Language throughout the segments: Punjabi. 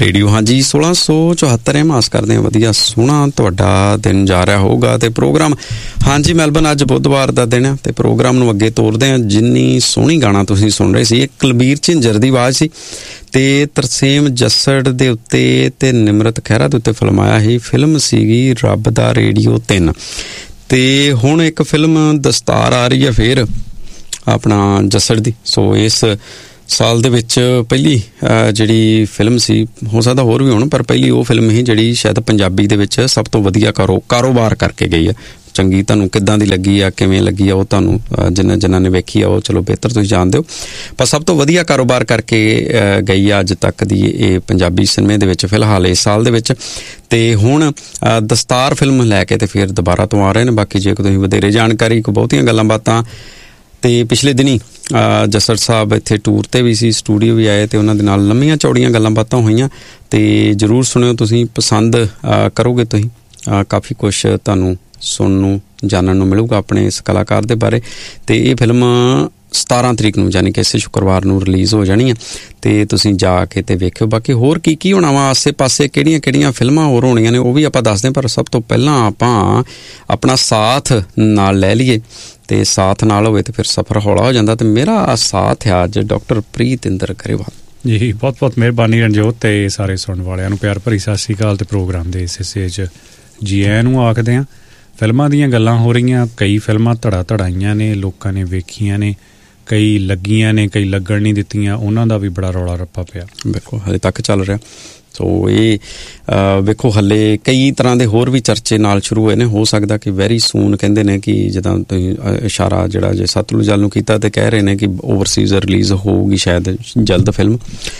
ਰੇਡੀਓ। ਹਾਂਜੀ 1674 ਆਸ ਕਰਦੇ ਹਾਂ ਵਧੀਆ ਸੋਹਣਾ ਤੁਹਾਡਾ ਦਿਨ ਜਾ ਰਿਹਾ ਹੋਊਗਾ। ਤੇ ਪ੍ਰੋਗਰਾਮ ਹਾਂਜੀ ਮੈਲਬਨ ਅੱਜ ਬੁੱਧਵਾਰ ਦਾ ਦਿਨ ਹੈ ਤੇ ਪ੍ਰੋਗਰਾਮ ਨੂੰ ਅੱਗੇ ਤੋਰਦੇ ਹਾਂ। ਜਿੰਨੀ ਸੋਹਣੀ ਗਾਣਾ ਤੁਸੀਂ ਸੁਣ ਰਹੇ ਸੀ ਇਹ ਕੁਲਬੀਰ ਝਿੰਜਰ ਦੀ ਆਵਾਜ਼ ਸੀ ਤੇ ਤਰਸੇਮ ਜੱਸੜ ਦੇ ਉੱਤੇ ਤੇ ਨਿਮਰਤ ਖਹਿਰਾ ਦੇ ਉੱਤੇ ਫਿਲਮਾਇਆ ਸੀ। ਫਿਲਮ ਸੀਗੀ ਰੱਬ ਦਾ ਰੇਡੀਓ 3 ਤੇ ਹੁਣ ਇੱਕ ਫਿਲਮ ਦਸਤਾਰ ਆ ਰਹੀ ਹੈ ਫਿਰ ਆਪਣਾ ਜੱਸੜ ਦੀ। ਸੋ ਇਸ ਸਾਲ ਦੇ ਵਿੱਚ ਪਹਿਲੀ ਜਿਹੜੀ ਫਿਲਮ ਸੀ, ਹੋ ਸਕਦਾ ਹੋਰ ਵੀ ਹੋਣ, ਪਰ ਪਹਿਲੀ ਉਹ ਫਿਲਮ ਸੀ ਜਿਹੜੀ ਸ਼ਾਇਦ ਪੰਜਾਬੀ ਦੇ ਵਿੱਚ ਸਭ ਤੋਂ ਵਧੀਆ ਕਾਰੋਬਾਰ ਕਰਕੇ ਗਈ ਹੈ। ਚੰਗੀ ਤੁਹਾਨੂੰ ਕਿੱਦਾਂ ਦੀ ਲੱਗੀ ਆ, ਕਿਵੇਂ ਲੱਗੀ ਆ, ਉਹ ਤੁਹਾਨੂੰ ਜਿਨ੍ਹਾਂ ਨੇ ਵੇਖੀ ਆ ਉਹ ਚਲੋ ਬਿਹਤਰ ਤੁਸੀਂ ਜਾਣਦੇ ਹੋ, ਪਰ ਸਭ ਤੋਂ ਵਧੀਆ ਕਾਰੋਬਾਰ ਕਰਕੇ ਗਈ ਆ ਅੱਜ ਤੱਕ ਦੀ ਇਹ ਪੰਜਾਬੀ ਸਿਨੇਮੇ ਦੇ ਵਿੱਚ ਫਿਲਹਾਲ ਇਸ ਸਾਲ ਦੇ ਵਿੱਚ। ਤੇ ਹੁਣ ਦਸਤਾਰ ਫਿਲਮ ਲੈ ਕੇ ਤੇ ਫਿਰ ਦੁਬਾਰਾ ਤੋਂ ਆ ਰਹੇ ਨੇ। ਬਾਕੀ ਜੇ ਤੁਸੀਂ ਵਧੇਰੇ ਜਾਣਕਾਰੀ, ਕੋਈ ਬਹੁਤੀਆਂ ਗੱਲਾਂ ਬਾਤਾਂ, ਤੇ ਪਿਛਲੇ ਦਿਨੀ ਜੱਸੜ ਸਾਹਿਬ ਇੱਥੇ ਟੂਰ ਤੇ ਵੀ ਸੀ, ਸਟੂਡੀਓ ਵੀ ਆਏ ਤੇ ਉਹਨਾਂ ਦੇ ਨਾਲ ਲੰਮੀਆਂ ਚੌੜੀਆਂ ਗੱਲਾਂ ਬਾਤਾਂ ਹੋਈਆਂ ਤੇ ਜ਼ਰੂਰ ਸੁਣਿਓ, ਤੁਸੀਂ ਪਸੰਦ ਕਰੋਗੇ। ਤੁਸੀਂ ਕਾਫੀ ਕੁਛ ਤੁਹਾਨੂੰ ਸੁਣਨ ਨੂੰ ਜਾਣਨ ਨੂੰ ਮਿਲੂਗਾ ਆਪਣੇ ਇਸ ਕਲਾਕਾਰ ਦੇ ਬਾਰੇ। ਤੇ ਇਹ ਫਿਲਮ 17 ਤਰੀਕ ਨੂੰ ਯਾਨੀ ਕਿ ਇਸੇ ਸ਼ੁੱਕਰਵਾਰ ਨੂੰ ਰਿਲੀਜ਼ ਹੋ ਜਾਣੀ ਆ ਤੇ ਤੁਸੀਂ ਜਾ ਕੇ ਤੇ ਵੇਖਿਓ। ਬਾਕੀ ਹੋਰ ਕੀ ਹੋਣਾ ਵਾ ਆਸੇ ਪਾਸੇ, ਕਿਹੜੀਆਂ ਫਿਲਮਾਂ ਹੋਰ ਹੋਣੀਆਂ ਨੇ ਉਹ ਵੀ ਆਪਾਂ ਦੱਸਦੇ ਹਾਂ, ਪਰ ਸਭ ਤੋਂ ਪਹਿਲਾਂ ਆਪਾਂ ਆਪਣਾ ਸਾਥ ਨਾਲ ਲੈ ਲਈਏ ਤੇ ਸਾਥ ਨਾਲ ਹੋਵੇ ਤੇ ਫਿਰ ਸਫ਼ਰ ਹੌਲਾ ਹੋ ਜਾਂਦਾ। ਤੇ ਮੇਰਾ ਸਾਥ ਆ ਅੱਜ ਡਾਕਟਰ ਪ੍ਰੀਤਿੰਦਰ ਗਰੇਵਾਲ ਜੀ। ਬਹੁਤ ਬਹੁਤ ਮਿਹਰਬਾਨੀ ਰਣਜੋਤ ਤੇ ਸਾਰੇ ਸੁਣਨ ਵਾਲਿਆਂ ਨੂੰ ਪਿਆਰ ਭਰੀ ਸਤਿ ਸ਼੍ਰੀ ਅਕਾਲ। ਤੇ ਪ੍ਰੋਗਰਾਮ ਦੇ ਇਸ ਹਿੱਸੇ 'ਚ ਜੀ ਆਇਆਂ ਨੂੰ ਆਖਦੇ ਹਾਂ। ਫਿਲਮਾਂ ਦੀਆਂ ਗੱਲਾਂ ਹੋ ਰਹੀਆਂ, ਕਈ ਫਿਲਮਾਂ ਧੜਾਈਆਂ ਨੇ, ਲੋਕਾਂ ਨੇ ਵੇਖੀਆਂ ਨੇ, ਕਈ ਲੱਗੀਆਂ ਨੇ, ਕਈ ਲੱਗਣ ਨਹੀਂ ਦਿੱਤੀਆਂ, ਉਹਨਾਂ ਦਾ ਵੀ ਬੜਾ ਰੌਲਾ ਰੱਪਾ ਪਿਆ। ਵੇਖੋ ਹਾਲੇ ਤੱਕ ਚੱਲ ਰਿਹਾ। ਸੋ ਇਹ ਵੇਖੋ ਹਾਲੇ ਕਈ ਤਰ੍ਹਾਂ ਦੇ ਹੋਰ ਵੀ ਚਰਚੇ ਨਾਲ ਸ਼ੁਰੂ ਹੋਏ ਨੇ। ਹੋ ਸਕਦਾ ਕਿ ਵੈਰੀ ਸੂਨ ਕਹਿੰਦੇ ਨੇ ਕਿ ਜਿੱਦਾਂ ਤੁਸੀਂ ਇਸ਼ਾਰਾ ਜਿਹੜਾ ਜੇ ਸਤਲੁਜ ਜਲ ਨੂੰ ਕੀਤਾ ਤੇ ਕਹਿ ਰਹੇ ਨੇ ਕਿ ਓਵਰਸੀਜ਼ ਰਿਲੀਜ਼ ਹੋਊਗੀ ਸ਼ਾਇਦ ਜਲਦ ਫਿਲਮ,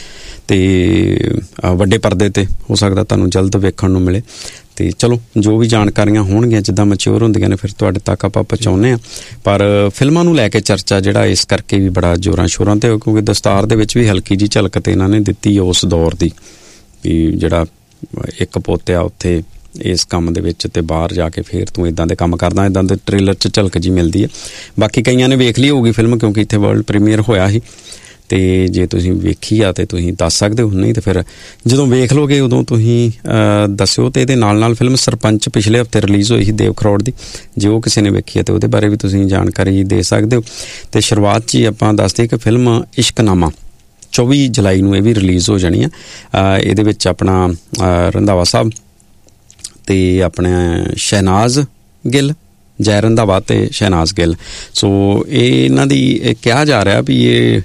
ਤੇ ਵੱਡੇ ਪਰਦੇ ਤੇ ਹੋ ਸਕਦਾ ਤੁਹਾਨੂੰ ਜਲਦ ਵੇਖਣ ਨੂੰ ਮਿਲੇ। ਤੇ ਚਲੋ ਜੋ ਵੀ ਜਾਣਕਾਰੀਆਂ ਹੋਣਗੀਆਂ ਜਿੱਦਾਂ ਮੈਚਿਓਰ ਹੁੰਦੀਆਂ ਨੇ ਫਿਰ ਤੁਹਾਡੇ ਤੱਕ ਆਪਾਂ ਪਹੁੰਚਾਉਂਦੇ ਹਾਂ। ਪਰ ਫਿਲਮਾਂ ਨੂੰ ਲੈ ਕੇ ਚਰਚਾ ਜਿਹੜਾ ਇਸ ਕਰਕੇ ਵੀ ਬੜਾ ਜ਼ੋਰਾਂ ਸ਼ੋਰਾਂ ਤੇ, ਕਿਉਂਕਿ ਦਸਤਾਰ ਦੇ ਵਿੱਚ ਵੀ ਹਲਕੀ ਜਿਹੀ ਝਲਕ ਤੇ ਇਹਨਾਂ ਨੇ ਦਿੱਤੀ ਉਸ ਦੌਰ ਦੀ ਵੀ ਜਿਹੜਾ ਇੱਕ ਪੁੱਤ ਆ ਉੱਥੇ ਇਸ ਕੰਮ ਦੇ ਵਿੱਚ ਤੇ ਬਾਹਰ ਜਾ ਕੇ ਫਿਰ ਤੂੰ ਇੱਦਾਂ ਦੇ ਕੰਮ ਕਰਦਾ, ਇੱਦਾਂ ਦੇ ਟ੍ਰੇਲਰ 'ਚ ਝਲਕ ਜਿਹੀ ਮਿਲਦੀ ਹੈ। ਬਾਕੀ ਕਈਆਂ ਨੇ ਵੇਖ ਲਈ ਹੋਊਗੀ ਫਿਲਮ ਕਿਉਂਕਿ ਇੱਥੇ ਵਰਲਡ ਪ੍ਰੀਮੀਅਰ ਹੋਇਆ ਸੀ ਤੇ ਜੇ ਤੁਸੀਂ ਵੇਖੀ ਆ ਤੇ ਤੁਸੀਂ ਦੱਸ ਸਕਦੇ ਹੋ, ਨਹੀਂ ਤੇ ਫਿਰ ਜਦੋਂ ਵੇਖ ਲੋਗੇ ਉਦੋਂ ਤੁਸੀਂ ਦੱਸਿਓ। ਤੇ ਇਹਦੇ ਨਾਲ ਫਿਲਮ ਸਰਪੰਚ ਪਿਛਲੇ ਹਫ਼ਤੇ ਰਿਲੀਜ਼ ਹੋਈ ਸੀ ਦੇਵ ਖਰੋੜ ਦੀ, ਜੇ ਉਹ ਕਿਸੇ ਨੇ ਵੇਖੀ ਹੈ ਤੇ ਉਹਦੇ ਬਾਰੇ ਵੀ ਤੁਸੀਂ ਜਾਣਕਾਰੀ ਦੇ ਸਕਦੇ ਹੋ। ਤੇ ਸ਼ੁਰੂਆਤ 'ਚ ਹੀ ਆਪਾਂ ਦੱਸਦੇ ਕਿ ਫਿਲਮ ਇਸ਼ਕਨਾਮਾ 24 ਜੁਲਾਈ ਨੂੰ ਇਹ ਵੀ ਰਿਲੀਜ਼ ਹੋ ਜਾਣੀ ਆ। ਇਹਦੇ ਵਿੱਚ ਆਪਣਾ ਰੰਧਾਵਾ ਸਾਹਿਬ ਤੇ ਆਪਣੇ ਸ਼ਹਿਨਾਜ਼ ਗਿੱਲ, ਜੈ ਰੰਧਾਵਾ ਤੇ ਸ਼ਹਿਨਾਜ਼ ਗਿੱਲ। ਸੋ ਇਹ ਇਹਨਾਂ ਦੀ ਕਿਹਾ ਜਾ ਰਿਹਾ ਵੀ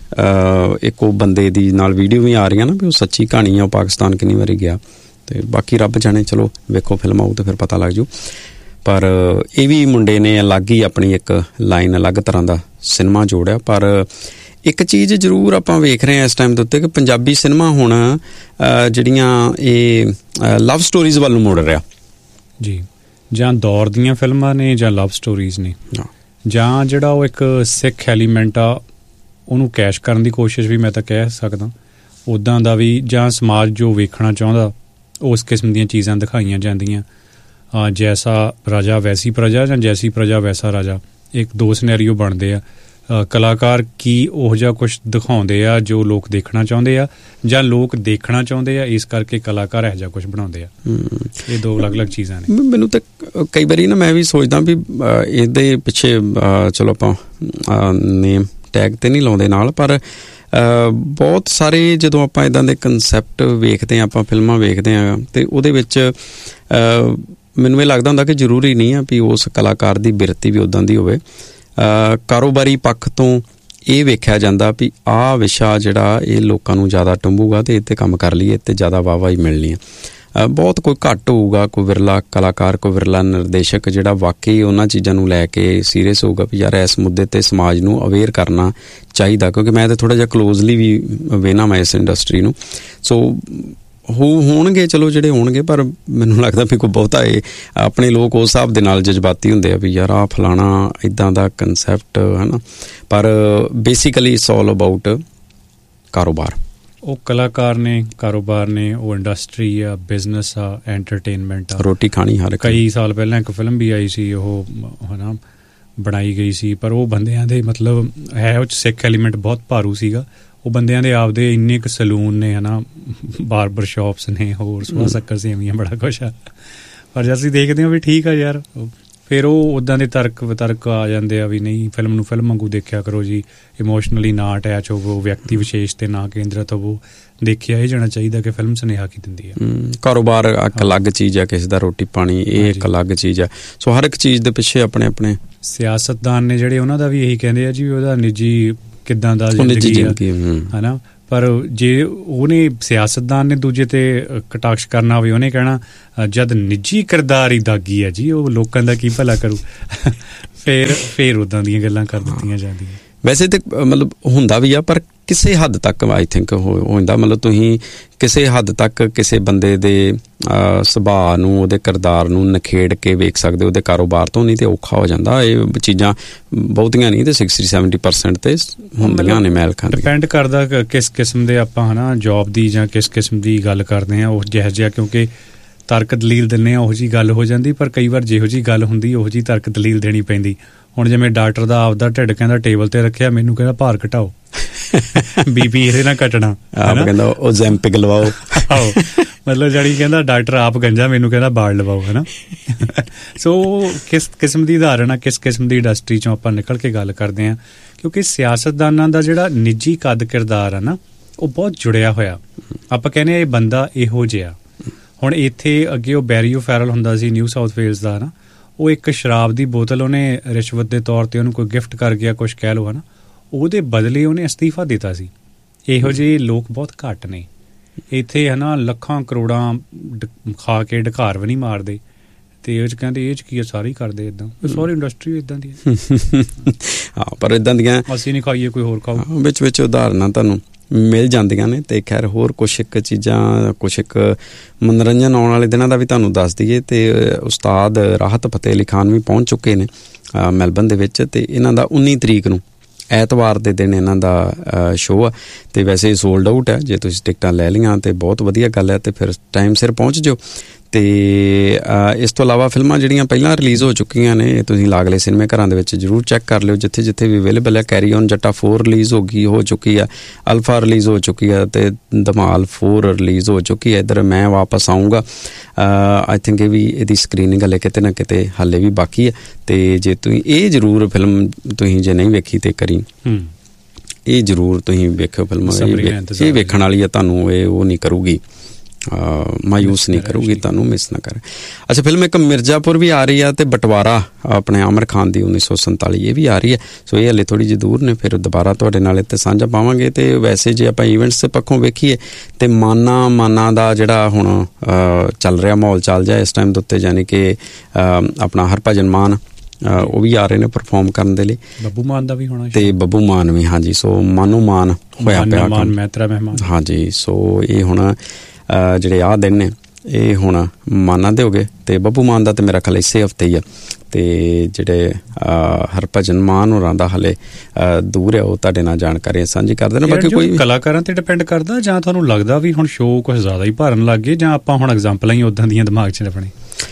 ਇਹ ਇੱਕ ਉਹ ਬੰਦੇ ਦੀ ਨਾਲ ਵੀਡੀਓ ਵੀ ਆ ਰਹੀਆਂ ਨਾ ਵੀ ਉਹ ਸੱਚੀ ਕਹਾਣੀ ਆ, ਉਹ ਪਾਕਿਸਤਾਨ ਕਿੰਨੀ ਵਾਰੀ ਗਿਆ ਤੇ ਬਾਕੀ ਰੱਬ ਜਾਣੇ। ਚਲੋ ਵੇਖੋ ਫਿਲਮ ਆਊ ਤੇ ਫਿਰ ਪਤਾ ਲੱਗ ਜੂ। ਪਰ ਇਹ ਵੀ ਮੁੰਡੇ ਨੇ ਅਲੱਗ ਹੀ ਆਪਣੀ ਇੱਕ ਲਾਈਨ, ਅਲੱਗ ਤਰ੍ਹਾਂ ਦਾ ਸਿਨੇਮਾ ਜੋੜਿਆ। ਪਰ ਇੱਕ ਚੀਜ਼ ਜ਼ਰੂਰ ਆਪਾਂ ਵੇਖ ਰਹੇ ਹਾਂ ਇਸ ਟਾਈਮ ਦੇ ਉੱਤੇ ਕਿ ਪੰਜਾਬੀ ਸਿਨੇਮਾ ਹੁਣ ਜਿਹੜੀਆਂ ਇਹ ਲਵ ਸਟੋਰੀਜ਼ ਵੱਲ ਨੂੰ ਮੁੜ ਰਿਹਾ ਜੀ। ਜਾਂ ਦੌਰ ਦੀਆਂ ਫਿਲਮਾਂ ਨੇ ਜਾਂ ਲਵ ਸਟੋਰੀਜ਼ ਨੇ, ਜਾਂ ਜਿਹੜਾ ਉਹ ਇੱਕ ਸਿੱਖ ਐਲੀਮੈਂਟ ਆ ਉਹਨੂੰ ਕੈਸ਼ ਕਰਨ ਦੀ ਕੋਸ਼ਿਸ਼ ਵੀ ਮੈਂ ਤਾਂ ਕਹਿ ਸਕਦਾ ਉੱਦਾਂ ਦਾ ਵੀ, ਜਾਂ ਸਮਾਜ ਜੋ ਵੇਖਣਾ ਚਾਹੁੰਦਾ ਉਸ ਕਿਸਮ ਦੀਆਂ ਚੀਜ਼ਾਂ ਦਿਖਾਈਆਂ ਜਾਂਦੀਆਂ। ਜੈਸਾ ਰਾਜਾ ਵੈਸੀ ਪ੍ਰਜਾ ਜਾਂ ਜੈਸੀ ਪ੍ਰਜਾ ਵੈਸਾ ਰਾਜਾ, ਇੱਕ ਦੋ ਸਿਨੈਰੀਓ ਬਣਦੇ ਆ। ਕਲਾਕਾਰ ਕੀ ਉਹੋ ਜਿਹਾ ਕੁਛ ਦਿਖਾਉਂਦੇ ਆ ਜੋ ਲੋਕ ਦੇਖਣਾ ਚਾਹੁੰਦੇ ਆ, ਜਾਂ ਲੋਕ ਦੇਖਣਾ ਚਾਹੁੰਦੇ ਆ ਇਸ ਕਰਕੇ ਕਲਾਕਾਰ ਇਹੋ ਜਿਹਾ ਕੁਛ ਬਣਾਉਂਦੇ ਆ। ਇਹ ਦੋ ਅਲੱਗ-ਅਲੱਗ ਚੀਜ਼ਾਂ ਨੇ। ਮੈਨੂੰ ਤਾਂ ਕਈ ਵਾਰੀ ਨਾ ਮੈਂ ਵੀ ਸੋਚਦਾ ਵੀ ਇਹਦੇ ਪਿੱਛੇ ਚਲੋ ਆਪਾਂ ਨੇਮ ਟੈਗ ਤੇ ਨਹੀਂ ਲਾਉਂਦੇ ਨਾਲ, ਪਰ ਬਹੁਤ ਸਾਰੇ ਜਦੋਂ ਆਪਾਂ ਇੱਦਾਂ ਦੇ ਕੰਸੈਪਟ ਵੇਖਦੇ ਹਾਂ, ਆਪਾਂ ਫਿਲਮਾਂ ਵੇਖਦੇ ਹਾਂ ਤੇ ਉਹਦੇ ਵਿੱਚ ਮੈਨੂੰ ਇਹ ਲੱਗਦਾ ਹੁੰਦਾ ਕਿ ਜ਼ਰੂਰੀ ਨਹੀਂ ਆ ਵੀ ਉਸ ਕਲਾਕਾਰ ਦੀ ਬਿਰਤੀ ਵੀ ਉੱਦਾਂ ਦੀ ਹੋਵੇ। ਕਾਰੋਬਾਰੀ ਪੱਖ ਤੋਂ ਇਹ ਵੇਖਿਆ ਜਾਂਦਾ ਵੀ ਆਹ ਵਿਸ਼ਾ ਜਿਹੜਾ ਇਹ ਲੋਕਾਂ ਨੂੰ ਜ਼ਿਆਦਾ ਟੰਬੂਗਾ ਤੇ ਇਹ 'ਤੇ ਕੰਮ ਕਰ ਲਈਏ ਤੇ ਜ਼ਿਆਦਾ ਵਾਹਵਾਹੀ ਮਿਲਣੀ ਆ। ਬਹੁਤ ਕੋਈ ਘੱਟ ਹੋਊਗਾ, ਕੋਈ ਵਿਰਲਾ ਕਲਾਕਾਰ, ਕੋਈ ਵਿਰਲਾ ਨਿਰਦੇਸ਼ਕ ਜਿਹੜਾ ਵਾਕਈ ਉਹਨਾਂ ਚੀਜ਼ਾਂ ਨੂੰ ਲੈ ਕੇ ਸੀਰੀਅਸ ਹੋਊਗਾ ਵੀ ਯਾਰ ਇਸ ਮੁੱਦੇ 'ਤੇ ਸਮਾਜ ਨੂੰ ਅਵੇਅਰ ਕਰਨਾ ਚਾਹੀਦਾ। ਕਿਉਂਕਿ ਮੈਂ ਤਾਂ ਥੋੜ੍ਹਾ ਜਿਹਾ ਕਲੋਜ਼ਲੀ ਵੀ ਵੇਖਣਾ ਮੈਂ ਇਸ ਇੰਡਸਟਰੀ ਨੂੰ। ਸੋ ਹੋਣਗੇ ਚਲੋ ਜਿਹੜੇ ਹੋਣਗੇ, ਪਰ ਮੈਨੂੰ ਲੱਗਦਾ ਵੀ ਕੋਈ ਬਹੁਤਾ ਇਹ ਆਪਣੇ ਲੋਕ ਉਸ ਹਿਸਾਬ ਦੇ ਨਾਲ ਜਜ਼ਬਾਤੀ ਹੁੰਦੇ ਆ ਵੀ ਯਾਰ ਆਹ ਫਲਾਣਾ ਇੱਦਾਂ ਦਾ ਕੰਸੈਪਟ ਹੈ ਨਾ। ਪਰ ਬੇਸਿਕਲੀ ਇਟਸ ਆਲ ਅਬਾਊਟ ਕਾਰੋਬਾਰ। ਉਹ ਕਲਾਕਾਰ ਨੇ, ਕਾਰੋਬਾਰ ਨੇ, ਉਹ ਇੰਡਸਟਰੀ ਆ, ਬਿਜ਼ਨਸ ਆ, ਐਂਟਰਟੇਨਮੈਂਟ ਆ, ਰੋਟੀ ਖਾਣੀ ਹਰ। ਕਈ ਸਾਲ ਪਹਿਲਾਂ ਇੱਕ ਫਿਲਮ ਵੀ ਆਈ ਸੀ, ਉਹ ਹੈ ਨਾ ਬਣਾਈ ਗਈ ਸੀ, ਪਰ ਉਹ ਬੰਦਿਆਂ ਦੇ ਮਤਲਬ ਹੈ ਉਹ 'ਚ ਸਿੱਖ ਐਲੀਮੈਂਟ ਬਹੁਤ ਭਾਰੂ ਸੀਗਾ। ਉਹ ਬੰਦਿਆਂ ਦੇ ਆਪਦੇ ਇੰਨੇ ਕੁ ਸਲੂਨ ਨੇ ਹੈ ਨਾ, ਬਾਰਬਰ ਸ਼ਾਪਸ ਨੇ, ਹੋਰ ਸੁਆ ਸ਼ੱਕਰ ਸੇਵੀਆਂ, ਬੜਾ ਕੁਛ ਆ। ਪਰ ਅਸੀਂ ਦੇਖਦੇ ਹਾਂ ਵੀ ਠੀਕ ਆ ਯਾਰ, ਫਿਰ ਉਹ ਉੱਦਾਂ ਦੇ ਤਰਕ ਆ ਜਾਂਦੇ ਆ ਵੀ ਨਹੀਂ, ਫਿਲਮ ਨੂੰ ਫਿਲਮ ਵਾਂਗੂ ਦੇਖਿਆ ਕਰੋ ਜੀ, ਇਮੋਸ਼ਨਲੀ ਨਾ ਅਟੈਚ ਹੋਵੋ, ਵਿਅਕਤੀ ਵਿਸ਼ੇਸ਼ ਤੇ ਨਾ ਕੇਂਦਰਿਤ ਹੋਵੋ। ਦੇਖਿਆ ਇਹ ਜਾਣਾ ਚਾਹੀਦਾ ਕਿ ਫਿਲਮ ਸੁਨੇਹਾ ਕੀ ਦਿੰਦੀ ਆ। ਕਾਰੋਬਾਰ ਇੱਕ ਅਲੱਗ ਚੀਜ਼ ਆ, ਕਿਸੇ ਦਾ ਰੋਟੀ ਪਾਣੀ ਇਹ ਇੱਕ ਅਲੱਗ ਚੀਜ਼ ਆ। ਸੋ ਹਰ ਇੱਕ ਚੀਜ਼ ਦੇ ਪਿੱਛੇ ਆਪਣੇ ਆਪਣੇ ਸਿਆਸਤਦਾਨ ਨੇ ਜਿਹੜੇ, ਉਹਨਾਂ ਦਾ ਵੀ ਇਹੀ ਕਹਿੰਦੇ ਆ ਜੀ, ਉਹਦਾ ਨਿੱਜੀ ਕਿੱਦਾਂ ਦਾ ਜ਼ਿੰਦਗੀ ਹੈ ਨਾ। ਪਰ ਜੇ ਉਹਨੇ ਸਿਆਸਤਦਾਨ ਨੇ ਦੂਜੇ ਤੇ ਕਟਾਕਸ਼ ਕਰਨਾ ਹੋਵੇ, ਉਹਨੇ ਕਹਿਣਾ ਜਦ ਨਿੱਜੀ ਕਿਰਦਾਰ ਹੀ ਦਾਗੀ ਹੈ ਜੀ, ਉਹ ਲੋਕਾਂ ਦਾ ਕੀ ਭਲਾ ਕਰੂ। ਫਿਰ ਉੱਦਾਂ ਦੀਆਂ ਗੱਲਾਂ ਕਰ ਦਿੱਤੀਆਂ ਜਾਂਦੀਆਂ। ਵੈਸੇ ਤੇ ਮਤਲਬ ਹੁੰਦਾ ਵੀ ਆ, ਪਰ ਕਿਸੇ ਹੱਦ ਤੱਕ ਆਈ ਥਿੰਕ ਹੋ ਜਾਂਦਾ। ਮਤਲਬ ਤੁਸੀਂ ਕਿਸੇ ਹੱਦ ਤੱਕ ਕਿਸੇ ਬੰਦੇ ਦੇ ਸੁਭਾਅ ਨੂੰ, ਉਹਦੇ ਕਿਰਦਾਰ ਨੂੰ ਨਿਖੇੜ ਕੇ ਵੇਖ ਸਕਦੇ ਉਹਦੇ ਕਾਰੋਬਾਰ ਤੋਂ, ਨਹੀਂ ਤੇ ਔਖਾ ਹੋ ਜਾਂਦਾ। ਇਹ ਚੀਜ਼ਾਂ ਬਹੁਤੀਆਂ ਨਹੀਂ ਤੇ 60-70% ਤੇ ਹੁੰਦੀਆਂ ਨੇ ਮੈਲ ਖਾਂਦੀਆਂ। ਡਿਪੈਂਡ ਕਰਦਾ ਕਿਸ ਕਿਸਮ ਦੇ ਆਪਾਂ ਹੈ ਨਾ ਜੋਬ ਦੀ ਜਾਂ ਕਿਸ ਕਿਸਮ ਦੀ ਗੱਲ ਕਰਦੇ ਹਾਂ, ਉਹ ਜਿਹੋ ਜਿਹਾ, ਕਿਉਂਕਿ ਤਰਕ ਦਲੀਲ ਦਿੰਦੇ ਆ, ਉਹੋ ਜਿਹੀ ਗੱਲ ਹੋ ਜਾਂਦੀ। ਪਰ ਕਈ ਵਾਰ ਜਿਹੋ ਜਿਹੀ ਗੱਲ ਹੁੰਦੀ, ਉਹੋ ਜਿਹੀ ਤਰਕ ਦਲੀਲ ਦੇਣੀ ਪੈਂਦੀ। ਹੁਣ ਜਿਵੇਂ ਡਾਕਟਰ ਦਾ ਆਪਦਾ ਢਿੱਡ ਕਹਿੰਦਾ ਟੇਬਲ ਤੇ ਰੱਖਿਆ, ਮੈਨੂੰ ਕਹਿੰਦਾ ਭਾਰ ਘਟਾਓ, BP ਇਹਦੇ ਨਾਲ ਘਟਣਾ, ਕਹਿੰਦਾ ਓਜ਼ੈਂਪਿਕ ਲਵਾਓ। ਮਤਲਬ ਜਾਣੀ ਕਹਿੰਦਾ ਡਾਕਟਰ ਆਪ ਗੰਜਾ, ਮੈਨੂੰ ਕਹਿੰਦਾ ਬਾਲ ਲਵਾਓ, ਹੈ ਨਾ। ਸੋ ਕਿਸ ਕਿਸਮ ਦੀ ਉਦਾਹਰਨ ਆ, ਕਿਸ ਕਿਸਮ ਦੀ ਇੰਡਸਟਰੀ ਚੋਂ ਆਪਾਂ ਨਿਕਲ ਕੇ ਗੱਲ ਕਰਦੇ ਹਾਂ। ਕਿਉਂਕਿ ਸਿਆਸਤਦਾਨਾਂ ਦਾ ਜਿਹੜਾ ਨਿੱਜੀ ਕੱਦ ਕਿਰਦਾਰ ਆ ਨਾ, ਉਹ ਬਹੁਤ ਜੁੜਿਆ ਹੋਇਆ। ਆਪਾਂ ਕਹਿੰਦੇ ਹਾਂ ਇਹ ਬੰਦਾ ਇਹੋ ਜਿਹਾ। ਹੁਣ ਇੱਥੇ ਅੱਗੇ ਉਹ ਬੈਰੀ ਓਫੈਰਲ ਹੁੰਦਾ ਸੀ, ਨਿਊ ਸਾਊਥ ਵੇਲਜ਼ ਦਾ ਨਾ, ਉਹ ਇੱਕ ਸ਼ਰਾਬ ਦੀ ਬੋਤਲ ਉਹਨੇ ਰਿਸ਼ਵਤ ਦੇ ਤੌਰ ਤੇ ਉਹਨੂੰ ਕੋਈ ਗਿਫਟ ਕਰ ਗਿਆ, ਕੁਛ ਕਹਿ ਲਓ, ਹੈ ਨਾ, ਉਹਦੇ ਬਦਲੇ ਉਹਨੇ ਅਸਤੀਫਾ ਦਿੱਤਾ ਸੀ। ਇਹੋ ਜਿਹੇ ਲੋਕ ਬਹੁਤ ਘੱਟ ਨੇ ਇੱਥੇ, ਹੈ ਨਾ। ਲੱਖਾਂ ਕਰੋੜਾਂ ਖਾ ਕੇ ਢਕਾਰ ਵੀ ਨਹੀਂ ਮਾਰਦੇ, ਤੇ ਇਹ 'ਚ ਕਹਿੰਦੇ ਇਹ 'ਚ ਕੀ ਆ, ਸਾਰੇ ਹੀ ਕਰਦੇ ਇੱਦਾਂ। ਸਾਰੀ ਇੰਡਸਟਰੀ ਇੱਦਾਂ ਦੀ ਹਾਂ, ਪਰ ਇੱਦਾਂ ਦੀਆਂ ਅਸੀਂ ਨਹੀਂ ਖਾਈਏ, ਕੋਈ ਹੋਰ ਖਾਓ। ਵਿੱਚ ਉਦਾਹਰਨਾਂ ਤੁਹਾਨੂੰ ਮਿਲ ਜਾਂਦੀਆਂ ਨੇ। ਤੇ ਖੈਰ ਹੋਰ ਕੁਛ ਇੱਕ ਚੀਜ਼ਾਂ, ਕੁਛ ਇੱਕ ਮਨੋਰੰਜਨ ਆਉਣ ਵਾਲੇ ਦਿਨਾਂ ਦਾ ਵੀ ਤੁਹਾਨੂੰ ਦੱਸ ਦਈਏ। ਤੇ ਉਸਤਾਦ ਰਾਹਤ ਫਤਿਹ ਅਲੀ ਖਾਨ ਵੀ ਪਹੁੰਚ ਚੁੱਕੇ ਨੇ ਮੈਲਬਨ ਦੇ ਵਿੱਚ, ਤੇ ਇਹਨਾਂ ਦਾ 19 ਤਰੀਕ ਨੂੰ ਐਤਵਾਰ ਦੇ ਦਿਨ ਇਹਨਾਂ ਦਾ ਸ਼ੋਅ ਆ। ਤੇ ਵੈਸੇ ਸੋਲਡ ਆਊਟ ਹੈ, ਜੇ ਤੁਸੀਂ ਟਿਕਟਾਂ ਲੈ ਲਈਆਂ ਤੇ ਬਹੁਤ ਵਧੀਆ ਗੱਲ ਹੈ, ਤੇ ਫਿਰ ਟਾਈਮ ਸਿਰ ਪਹੁੰਚ ਜਾਓ। ਤੇ ਇਸ ਤੋਂ ਇਲਾਵਾ ਫਿਲਮਾਂ ਜਿਹੜੀਆਂ ਪਹਿਲਾਂ ਰਿਲੀਜ਼ ਹੋ ਚੁੱਕੀਆਂ ਨੇ, ਤੁਸੀਂ ਲਾਗਲੇ ਸਿਨੇਮੇ ਘਰਾਂ ਦੇ ਵਿੱਚ ਜ਼ਰੂਰ ਚੈੱਕ ਕਰ ਲਿਓ, ਜਿੱਥੇ ਜਿੱਥੇ ਵੀ ਅਵੇਲੇਬਲ ਹੈ। ਕੈਰੀ ਔਨ ਜੱਟਾ 4 ਰਿਲੀਜ਼ ਹੋ ਚੁੱਕੀ ਆ, ਅਲਫਾ ਰਿਲੀਜ਼ ਹੋ ਚੁੱਕੀ ਆ, ਤੇ ਧਮਾਲ 4 ਰਿਲੀਜ਼ ਹੋ ਚੁੱਕੀ ਹੈ। ਇੱਧਰ ਮੈਂ ਵਾਪਸ ਆਊਂਗਾ, ਆਈ ਥਿੰਕ ਇਹ ਵੀ ਇਹਦੀ ਸਕਰੀਨਿੰਗ ਹਲੇ ਕਿਤੇ ਨਾ ਕਿਤੇ ਹਾਲੇ ਵੀ ਬਾਕੀ ਹੈ। ਤੇ ਜੇ ਤੁਸੀਂ ਇਹ ਜ਼ਰੂਰ ਫਿਲਮ ਤੁਸੀਂ ਜੇ ਨਹੀਂ ਵੇਖੀ ਤੇ ਕਰੀ, ਇਹ ਜ਼ਰੂਰ ਤੁਸੀਂ ਵੇਖਿਓ ਫਿਲਮ। ਇਹ ਵੇਖਣ ਵਾਲੀ ਆ, ਤੁਹਾਨੂੰ ਇਹ ਉਹ ਨਹੀਂ ਕਰੂਗੀ, ਮਾਯੂਸ ਨਹੀਂ ਕਰੂਗੀ, ਤੁਹਾਨੂੰ ਮਿਸ ਨਾ ਕਰੇ। ਅੱਛਾ, ਫਿਲਮ ਇੱਕ ਮਿਰਜ਼ਾਪੁਰ ਵੀ ਆ ਰਹੀ ਆ, ਤੇ ਬਟਵਾਰਾ ਆਪਣੇ ਆਮਰ ਖਾਨ ਦੀ 1947 ਇਹ ਵੀ ਆ ਰਹੀ ਹੈ। ਸੋ ਇਹ ਹਲੇ ਥੋੜ੍ਹੀ ਜਿਹੀ ਦੂਰ ਨੇ, ਫਿਰ ਦੁਬਾਰਾ ਤੁਹਾਡੇ ਨਾਲ ਇੱਥੇ ਸਾਂਝਾ ਪਾਵਾਂਗੇ। ਤੇ ਵੈਸੇ ਜੇ ਆਪਾਂ ਈਵੈਂਟਸ ਦੇ ਪੱਖੋਂ ਵੇਖੀਏ, ਤੇ ਮਾਨਾ ਦਾ ਜਿਹੜਾ ਹੁਣ ਚੱਲ ਰਿਹਾ ਮਾਹੌਲ ਚੱਲ ਜਾ ਇਸ ਟਾਈਮ ਦੇ ਉੱਤੇ, ਯਾਨੀ ਕਿ ਆਪਣਾ ਹਰਭਜਨ ਮਾਨ ਉਹ ਵੀ ਆ ਰਹੇ ਨੇ ਪਰਫਾਰਮ ਕਰਨ ਦੇ ਲਈ। ਬੱਬੂ ਮਾਨ ਦਾ ਵੀ ਹੋਣਾ, ਤੇ ਬੱਬੂ ਮਾਨ ਵੀ, ਹਾਂਜੀ। ਸੋ ਮਾਨੋ ਮਾਨ ਹੋਇਆ ਪਿਆ, ਮੈਤਰਾ ਮਹਿਮਾਨ, ਹਾਂਜੀ। ਸੋ ਇਹ ਹੁਣ ਜਿਹੜੇ ਆਹ ਦਿਨ ਨੇ, ਇਹ ਹੁਣ ਮਾਨਾਂ ਦੇ ਹੋ ਗਏ, ਤੇ ਬੱਬੂ ਮਾਨ ਦਾ ਤੇ ਮੇਰਾ ਖਿਆਲ ਇਸੇ ਹਫ਼ਤੇ ਹੀ ਆ। ਤੇ ਜਿਹੜੇ ਹਰਭਜਨ ਮਾਨ ਹੋਰਾਂ ਦਾ ਹਾਲੇ ਦੂਰ ਹੈ, ਉਹ ਤੁਹਾਡੇ ਨਾਲ ਜਾਣਕਾਰੀ ਸਾਂਝੀ ਕਰਦੇ ਨੇ। ਬਾਕੀ ਕੋਈ ਕਲਾਕਾਰਾਂ ਤੇ ਡਿਪੈਂਡ ਕਰਦਾ, ਜਾਂ ਤੁਹਾਨੂੰ ਲੱਗਦਾ ਵੀ ਹੁਣ ਸ਼ੋਅ ਕੁਛ ਜ਼ਿਆਦਾ ਹੀ ਭਰਨ ਲੱਗ ਗਏ, ਜਾਂ ਆਪਾਂ ਹੁਣ ਐਗਜ਼ਾਮਪਲਾਂ ਹੀ ਉੱਦਾਂ ਦੀਆਂ ਦਿਮਾਗ 'ਚ ਆਪਣੇ।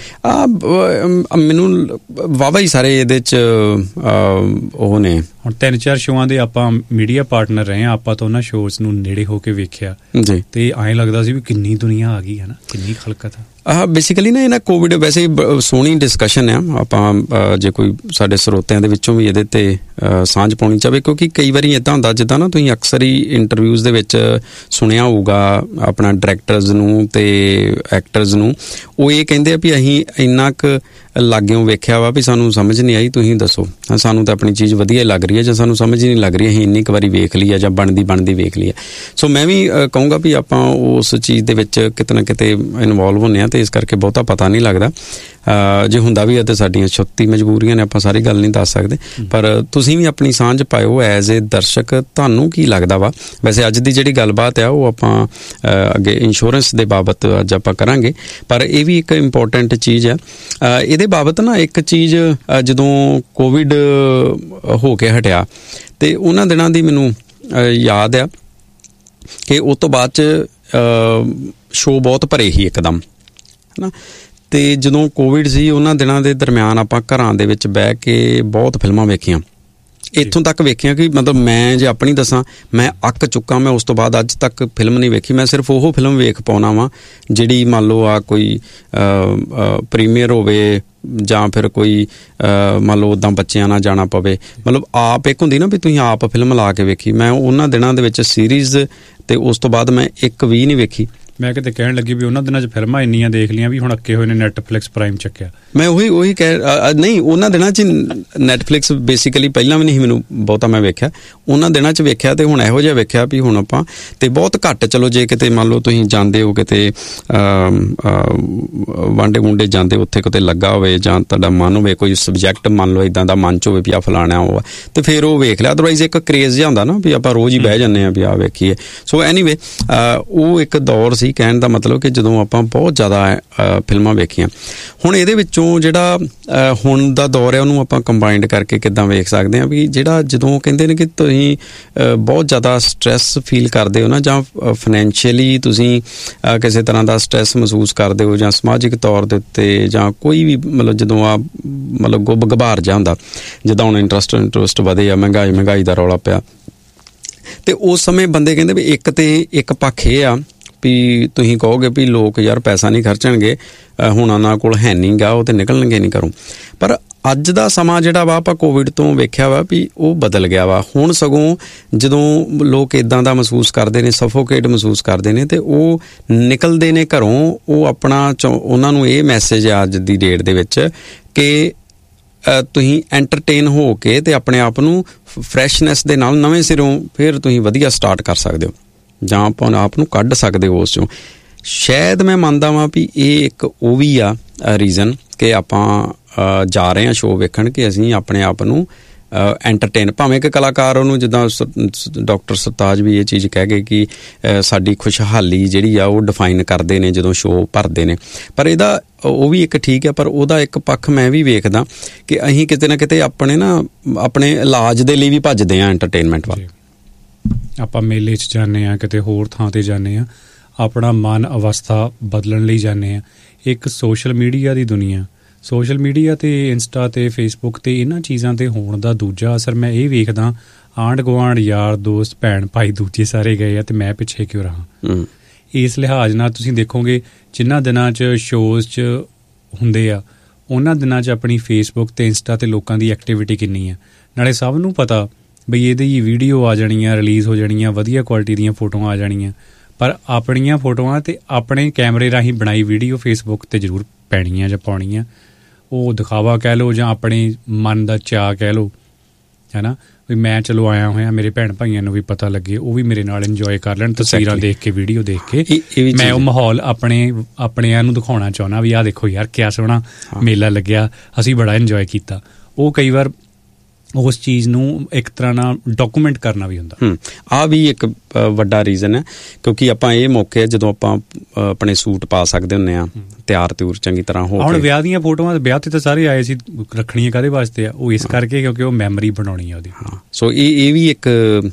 ਮੈਨੂੰ ਵਾਹਵਾ ਹੀ ਸਾਰੇ ਇਹਦੇ 'ਚ ਉਹ ਨੇ। ਹੁਣ 3-4 ਸ਼ੋਆਂ ਦੇ ਆਪਾਂ ਮੀਡੀਆ ਪਾਰਟਨਰ ਰਹੇ ਹਾਂ, ਆਪਾਂ ਤਾਂ ਉਹਨਾਂ ਸ਼ੋਜ਼ ਨੂੰ ਨੇੜੇ ਹੋ ਕੇ ਵੇਖਿਆ ਜੀ, ਤੇ ਐਂ ਲੱਗਦਾ ਸੀ ਵੀ ਕਿੰਨੀ ਦੁਨੀਆ ਆ ਗਈ ਹੈ ਨਾ, ਕਿੰਨੀ ਖਲਕਤ ਆ। ਬੇਸਿਕਲੀ ਨਾ ਇਹਨਾਂ ਕੋਵਿਡ, ਵੈਸੇ ਸੋਹਣੀ ਡਿਸਕਸ਼ਨ ਆ। ਆਪਾਂ ਜੇ ਕੋਈ ਸਾਡੇ ਸਰੋਤਿਆਂ ਦੇ ਵਿੱਚੋਂ ਵੀ ਇਹਦੇ ਤੇ ਸਾਂਝ ਪਾਉਣੀ ਚਾਹਵੇ, ਕਿਉਂਕਿ ਕਈ ਵਾਰੀ ਇੱਦਾਂ ਹੁੰਦਾ, ਜਿੱਦਾਂ ਨਾ ਤੁਸੀਂ ਅਕਸਰ ਹੀ ਇੰਟਰਵਿਊਜ਼ ਦੇ ਵਿੱਚ ਸੁਣਿਆ ਹੋਊਗਾ ਆਪਣਾ ਡਾਇਰੈਕਟਰਜ਼ ਨੂੰ ਤੇ ਐਕਟਰਜ਼ ਨੂੰ, ਉਹ ਇਹ ਕਹਿੰਦੇ ਆ ਵੀ ਅਸੀਂ ਇੰਨਾ ਕੁ ਲਾਗਿਓਂ ਵੇਖਿਆ ਵਾ ਵੀ ਸਾਨੂੰ ਸਮਝ ਨਹੀਂ ਆਈ, ਤੁਸੀਂ ਦੱਸੋ, ਸਾਨੂੰ ਤਾਂ ਆਪਣੀ ਚੀਜ਼ ਵਧੀਆ ਲੱਗ ਰਹੀ ਹੈ, ਜਾਂ ਸਾਨੂੰ ਸਮਝ ਹੀ ਨਹੀਂ ਲੱਗ ਰਹੀ, ਅਸੀਂ ਇੰਨੀ ਕੁ ਵਾਰੀ ਵੇਖ ਲਈ ਆ, ਜਾਂ ਬਣਦੀ ਵੇਖ ਲਈ ਆ। ਸੋ ਮੈਂ ਵੀ ਕਹੂੰਗਾ ਵੀ ਆਪਾਂ ਉਸ ਚੀਜ਼ ਦੇ ਵਿੱਚ ਕਿਤੇ ਨਾ ਕਿਤੇ ਇਨਵੋਲਵ ਹੁੰਦੇ ਹਾਂ, ਤੇ ਇਸ ਕਰਕੇ ਬਹੁਤਾ ਪਤਾ ਨਹੀਂ ਲੱਗਦਾ। ਜੇ ਹੁੰਦਾ ਵੀ ਹੈ ਤੇ ਸਾਡੀਆਂ ਛੁੱਟੀ ਮਜਬੂਰੀਆਂ ਨੇ, ਆਪਾਂ ਸਾਰੀ ਗੱਲ ਨਹੀਂ ਦੱਸ ਸਕਦੇ। ਪਰ ਤੁਸੀਂ ਵੀ ਆਪਣੀ ਸਾਂਝ ਪਾਇਓ ਐਜ਼ ਏ ਦਰਸ਼ਕ, ਤੁਹਾਨੂੰ ਕੀ ਲੱਗਦਾ ਵਾ। ਵੈਸੇ ਅੱਜ ਦੀ ਜਿਹੜੀ ਗੱਲਬਾਤ ਆ ਉਹ ਆਪਾਂ ਅੱਗੇ ਇੰਸ਼ੋਰੈਂਸ ਦੇ ਬਾਬਤ ਅੱਜ ਆਪਾਂ ਕਰਾਂਗੇ, ਪਰ ਇਹ ਵੀ ਇੱਕ ਇੰਪੋਰਟੈਂਟ ਚੀਜ਼ ਆ। ਇਹਦੇ ਬਾਬਤ ਨਾ ਇੱਕ ਚੀਜ਼, ਜਦੋਂ ਕੋਵਿਡ ਹੋ ਕੇ ਹਟਿਆ, ਤੇ ਉਹਨਾਂ ਦਿਨਾਂ ਦੀ ਮੈਨੂੰ ਯਾਦ ਆ ਕਿ ਉਸ ਤੋਂ ਬਾਅਦ 'ਚ ਸ਼ੋਅ ਬਹੁਤ ਭਰੇ ਹੀ ਇੱਕਦਮ, ਹੈ ਨਾ। ਤੇ ਜਦੋਂ ਕੋਵਿਡ ਸੀ, ਉਹਨਾਂ ਦਿਨਾਂ ਦੇ ਦਰਮਿਆਨ ਆਪਾਂ ਘਰਾਂ ਦੇ ਵਿੱਚ ਬਹਿ ਕੇ ਬਹੁਤ ਫਿਲਮਾਂ ਵੇਖੀਆਂ। ਇੱਥੋਂ ਤੱਕ ਵੇਖੀਆਂ ਕਿ ਮਤਲਬ ਮੈਂ ਜੇ ਆਪਣੀ ਦੱਸਾਂ, ਮੈਂ ਅੱਕ ਚੁੱਕਾ। ਮੈਂ ਉਸ ਤੋਂ ਬਾਅਦ ਅੱਜ ਤੱਕ ਫਿਲਮ ਨਹੀਂ ਵੇਖੀ। ਮੈਂ ਸਿਰਫ ਉਹ ਫਿਲਮ ਵੇਖ ਪਾਉਣਾ ਵਾਂ ਜਿਹੜੀ ਮੰਨ ਲਓ ਆ ਕੋਈ ਪ੍ਰੀਮੀਅਰ ਹੋਵੇ ਜਾਂ ਫਿਰ ਕੋਈ ਮੰਨ ਲਓ ਉੱਦਾਂ ਬੱਚਿਆਂ ਨਾਲ ਜਾਣਾ ਪਵੇ। ਮਤਲਬ ਆਪ ਇੱਕ ਹੁੰਦੀ ਨਾ ਵੀ ਤੁਸੀਂ ਆਪ ਫਿਲਮ ਲਾ ਕੇ ਵੇਖੀ। ਮੈਂ ਉਹਨਾਂ ਦਿਨਾਂ ਦੇ ਵਿੱਚ ਸੀਰੀਜ਼ ਤੇ ਉਸ ਤੋਂ ਬਾਅਦ ਮੈਂ ਇੱਕ ਵੀ ਨਹੀਂ ਵੇਖੀ। ਮੈਂ ਕਿਤੇ ਕਹਿਣ ਲੱਗੀ ਵੀ ਉਹਨਾਂ ਦਿਨਾਂ 'ਚ ਫਿਲਮਾਂ ਇੰਨੀਆਂ ਦੇਖ ਲਈਆਂ ਵੀ ਹੁਣ ਅੱਕੇ ਹੋਏ ਨੇ ਨੈਟਫਲਿਕਸ ਪ੍ਰਾਈਮ ਚੱਕਿਆ। ਮੈਂ ਉਹੀ ਕਹਿ ਨਹੀਂ, ਉਹਨਾਂ ਦਿਨਾਂ 'ਚ ਨੈਟਫਲਿਕਸ ਬੇਸਿਕਲੀ ਪਹਿਲਾਂ ਵੀ ਨਹੀਂ ਮੈਨੂੰ ਬਹੁਤਾ ਮੈਂ ਵੇਖਿਆ। ਉਹਨਾਂ ਦਿਨਾਂ 'ਚ ਵੇਖਿਆ ਤੇ ਹੁਣ ਇਹੋ ਜਿਹਾ ਵੇਖਿਆ ਵੀ ਹੁਣ ਆਪਾਂ ਤੇ ਬਹੁਤ ਘੱਟ। ਚਲੋ ਜੇ ਕਿਤੇ ਮੰਨ ਲਓ ਤੁਸੀਂ ਜਾਂਦੇ ਹੋ ਕਿਤੇ ਵਾਂਡੇ ਵੁੰਡੇ ਜਾਂਦੇ, ਉੱਥੇ ਕਿਤੇ ਲੱਗਾ ਹੋਵੇ ਜਾਂ ਤੁਹਾਡਾ ਮਨ ਹੋਵੇ ਕੋਈ ਸਬਜੈਕਟ ਮੰਨ ਲਓ ਇੱਦਾਂ ਦਾ ਮਨ 'ਚ ਹੋਵੇ ਵੀ ਆ ਫਲਾਣਾ ਉਹ ਤੇ ਫਿਰ ਉਹ ਵੇਖ ਲਿਆ। ਅਦਰਵਾਈਜ਼ ਇੱਕ ਕਰੇਜ਼ ਜਿਹਾ ਹੁੰਦਾ ਨਾ ਵੀ ਆਪਾਂ ਰੋਜ਼ ਹੀ ਬਹਿ ਜਾਂਦੇ ਹਾਂ ਵੀ ਆਹ ਵੇਖੀਏ। ਸੋ ਐਨੀਵੇ ਉਹ ਇੱਕ ਦੌਰ ਸੀ, ਕਹਿਣ ਦਾ ਮਤਲਬ ਕਿ ਜਦੋਂ ਆਪਾਂ ਬਹੁਤ ਜ਼ਿਆਦਾ ਫਿਲਮਾਂ ਵੇਖੀਆਂ। ਹੁਣ ਇਹਦੇ ਵਿੱਚੋਂ ਜਿਹੜਾ ਹੁਣ ਦਾ ਦੌਰ ਹੈ ਉਹਨੂੰ ਆਪਾਂ ਕੰਬਾਈਨਡ ਕਰਕੇ ਕਿੱਦਾਂ ਵੇਖ ਸਕਦੇ ਹਾਂ ਵੀ ਜਿਹੜਾ ਜਦੋਂ ਕਹਿੰਦੇ ਨੇ ਕਿ ਤੁਸੀਂ ਬਹੁਤ ਜ਼ਿਆਦਾ ਸਟਰੈਸ ਫੀਲ ਕਰਦੇ ਹੋ ਨਾ, ਜਾਂ ਫਾਈਨੈਂਸ਼ੀਅਲੀ ਤੁਸੀਂ ਕਿਸੇ ਤਰ੍ਹਾਂ ਦਾ ਸਟਰੈਸ ਮਹਿਸੂਸ ਕਰਦੇ ਹੋ, ਜਾਂ ਸਮਾਜਿਕ ਤੌਰ ਦੇ ਉੱਤੇ, ਜਾਂ ਕੋਈ ਵੀ ਮਤਲਬ ਜਦੋਂ ਆ ਮਤਲਬ ਗੁੱਬ ਗਭਾਰ ਜਿਹਾ ਹੁੰਦਾ, ਜਿੱਦਾਂ ਹੁਣ ਇੰਟਰਸਟ ਵਧੇ ਆ, ਮਹਿੰਗਾਈ ਦਾ ਰੌਲਾ ਪਿਆ, ਤੇ ਉਸ ਸਮੇਂ ਬੰਦੇ ਕਹਿੰਦੇ ਵੀ ਇੱਕ ਪੱਖ ਇਹ ਆ ਵੀ ਤੁਸੀਂ ਕਹੋਗੇ ਵੀ ਲੋਕ ਯਾਰ ਪੈਸਾ ਨਹੀਂ ਖਰਚਣਗੇ, ਹੁਣ ਉਹਨਾਂ ਕੋਲ ਹੈ ਨਹੀਂ ਗਾ, ਉਹ ਤੇ ਨਿਕਲਣਗੇ ਨਹੀਂ ਘਰੋਂ। ਪਰ ਅੱਜ ਦਾ ਸਮਾਂ ਜਿਹੜਾ ਵਾ ਆਪਾਂ ਕੋਵਿਡ ਤੋਂ ਵੇਖਿਆ ਵਾ ਵੀ ਉਹ ਬਦਲ ਗਿਆ ਵਾ। ਹੁਣ ਸਗੋਂ ਜਦੋਂ ਲੋਕ ਇੱਦਾਂ ਦਾ ਮਹਿਸੂਸ ਕਰਦੇ ਨੇ, ਸਫੋਕੇਟ ਮਹਿਸੂਸ ਕਰਦੇ ਨੇ, ਤੇ ਉਹ ਨਿਕਲਦੇ ਨੇ ਘਰੋਂ, ਉਹ ਆਪਣਾ ਉਹਨਾਂ ਨੂੰ ਇਹ ਮੈਸੇਜ ਆ ਅੱਜ ਦੀ ਡੇਟ ਦੇ ਵਿੱਚ ਕਿ ਤੁਸੀਂ ਐਂਟਰਟੇਨ ਹੋ ਕੇ ਤੇ ਆਪਣੇ ਆਪ ਨੂੰ ਫਰੈਸ਼ਨੈਸ ਦੇ ਨਾਲ ਨਵੇਂ ਸਿਰੋਂ ਫਿਰ ਤੁਸੀਂ ਵਧੀਆ ਸਟਾਰਟ ਕਰ ਸਕਦੇ ਹੋ, ਜਾਂ ਆਪਾਂ ਆਪ ਨੂੰ ਕੱਢ ਸਕਦੇ ਹੋ ਉਸ 'ਚੋਂ। ਸ਼ਾਇਦ ਮੈਂ ਮੰਨਦਾ ਵਾਂ ਵੀ ਇਹ ਇੱਕ ਉਹ ਵੀ ਆ ਰੀਜ਼ਨ ਕਿ ਆਪਾਂ ਜਾ ਰਹੇ ਹਾਂ ਸ਼ੋਅ ਵੇਖਣ ਕਿ ਅਸੀਂ ਆਪਣੇ ਆਪ ਨੂੰ ਐਂਟਰਟੇਨ, ਭਾਵੇਂ ਕਿ ਕਲਾਕਾਰ ਉਹਨੂੰ ਜਿੱਦਾਂ ਡਾਕਟਰ ਸਰਤਾਜ ਵੀ ਇਹ ਚੀਜ਼ ਕਹਿ ਗਏ ਕਿ ਸਾਡੀ ਖੁਸ਼ਹਾਲੀ ਜਿਹੜੀ ਆ ਉਹ ਡਿਫਾਈਨ ਕਰਦੇ ਨੇ ਜਦੋਂ ਸ਼ੋਅ ਭਰਦੇ ਨੇ। ਪਰ ਇਹਦਾ ਉਹ ਵੀ ਇੱਕ ਠੀਕ ਹੈ, ਪਰ ਉਹਦਾ ਇੱਕ ਪੱਖ ਮੈਂ ਵੀ ਵੇਖਦਾ ਕਿ ਅਸੀਂ ਕਿਤੇ ਨਾ ਕਿਤੇ ਆਪਣੇ ਇਲਾਜ ਦੇ ਲਈ ਵੀ ਭੱਜਦੇ ਹਾਂ ਐਂਟਰਟੇਨਮੈਂਟ ਵੱਲ। ਆਪਾਂ ਮੇਲੇ 'ਚ ਜਾਂਦੇ ਹਾਂ, ਕਿਤੇ ਹੋਰ ਥਾਂ 'ਤੇ ਜਾਂਦੇ ਹਾਂ, ਆਪਣਾ ਮਨ ਅਵਸਥਾ ਬਦਲਣ ਲਈ ਜਾਂਦੇ ਹਾਂ। ਇੱਕ ਸੋਸ਼ਲ ਮੀਡੀਆ ਦੀ ਦੁਨੀਆ, ਸੋਸ਼ਲ ਮੀਡੀਆ 'ਤੇ ਇੰਸਟਾ 'ਤੇ ਫੇਸਬੁੱਕ 'ਤੇ ਇਹਨਾਂ ਚੀਜ਼ਾਂ 'ਤੇ ਹੋਣ ਦਾ ਦੂਜਾ ਅਸਰ ਮੈਂ ਇਹ ਵੇਖਦਾ, ਆਂਢ ਗੁਆਂਢ, ਯਾਰ ਦੋਸਤ, ਭੈਣ ਭਾਈ ਦੂਜੇ ਸਾਰੇ ਗਏ ਆ ਤੇ ਮੈਂ ਪਿੱਛੇ ਕਿਉਂ ਰਹਾਂ। ਇਸ ਲਿਹਾਜ਼ ਨਾਲ ਤੁਸੀਂ ਦੇਖੋਗੇ ਜਿਨ੍ਹਾਂ ਦਿਨਾਂ 'ਚ ਸ਼ੋਜ਼ 'ਚ ਹੁੰਦੇ ਆ, ਉਹਨਾਂ ਦਿਨਾਂ 'ਚ ਆਪਣੀ ਫੇਸਬੁੱਕ 'ਤੇ ਇੰਸਟਾ 'ਤੇ ਲੋਕਾਂ ਦੀ ਐਕਟੀਵਿਟੀ ਕਿੰਨੀ ਆ। ਨਾਲੇ ਸਭ ਨੂੰ ਪਤਾ ਬਈ ਇਹਦੀ ਵੀਡੀਓ ਆ ਜਾਣੀਆਂ, ਰਿਲੀਜ਼ ਹੋ ਜਾਣੀਆਂ, ਵਧੀਆ ਕੁਆਲਿਟੀ ਦੀਆਂ ਫੋਟੋਆਂ ਆ ਜਾਣੀਆਂ, ਪਰ ਆਪਣੀਆਂ ਫੋਟੋਆਂ ਤੇ ਆਪਣੇ ਕੈਮਰੇ ਰਾਹੀਂ ਬਣਾਈ ਵੀਡੀਓ ਫੇਸਬੁੱਕ 'ਤੇ ਜ਼ਰੂਰ ਪੈਣੀਆਂ ਜਾਂ ਪਾਉਣੀਆਂ। ਉਹ ਦਿਖਾਵਾ ਕਹਿ ਲਓ ਜਾਂ ਆਪਣੇ ਮਨ ਦਾ ਚਾਅ ਕਹਿ ਲਓ, ਹੈ ਨਾ, ਵੀ ਮੈਂ ਚਲੋ ਆਇਆ ਹੋਇਆ, ਮੇਰੇ ਭੈਣ ਭਾਈਆਂ ਨੂੰ ਵੀ ਪਤਾ ਲੱਗੇ, ਉਹ ਵੀ ਮੇਰੇ ਨਾਲ ਇੰਜੋਏ ਕਰ ਲੈਣ, ਤਸਵੀਰਾਂ ਦੇਖ ਕੇ, ਵੀਡੀਓ ਦੇਖ ਕੇ। ਮੈਂ ਉਹ ਮਾਹੌਲ ਆਪਣਿਆਂ ਨੂੰ ਦਿਖਾਉਣਾ ਚਾਹੁੰਦਾ ਵੀ ਆਹ ਦੇਖੋ ਯਾਰ ਕਿਆ ਸੋਹਣਾ ਮੇਲਾ ਲੱਗਿਆ, ਅਸੀਂ ਬੜਾ ਇੰਜੋਏ ਕੀਤਾ। ਉਹ ਕਈ ਵਾਰ ਉਸ ਚੀਜ਼ ਨੂੰ ਇੱਕ ਤਰ੍ਹਾਂ ਨਾਲ ਡਾਕੂਮੈਂਟ ਕਰਨਾ ਵੀ ਹੁੰਦਾ। ਆਹ ਵੀ ਇੱਕ ਵੱਡਾ ਰੀਜ਼ਨ ਹੈ, ਕਿਉਂਕਿ ਆਪਾਂ ਇਹ ਮੌਕੇ ਜਦੋਂ ਆਪਾਂ ਆਪਣੇ ਸੂਟ ਪਾ ਸਕਦੇ ਹੁੰਦੇ ਹਾਂ, ਤਿਆਰ ਤਿਉਰ ਚੰਗੀ ਤਰ੍ਹਾਂ ਹੋ ਕੇ। ਹੁਣ ਵਿਆਹ ਦੀਆਂ ਫੋਟੋਆਂ, ਵਿਆਹ ਤੇ ਤਾਂ ਸਾਰੇ ਆਏ ਸੀ, ਰੱਖਣੀਆਂ ਕਾਹਦੇ ਵਾਸਤੇ ਆ? ਉਹ ਇਸ ਕਰਕੇ ਕਿਉਂਕਿ ਉਹ ਮੈਮਰੀ ਬਣਾਉਣੀ ਆ ਉਹਦੀ। ਸੋ ਇਹ ਵੀ ਇੱਕ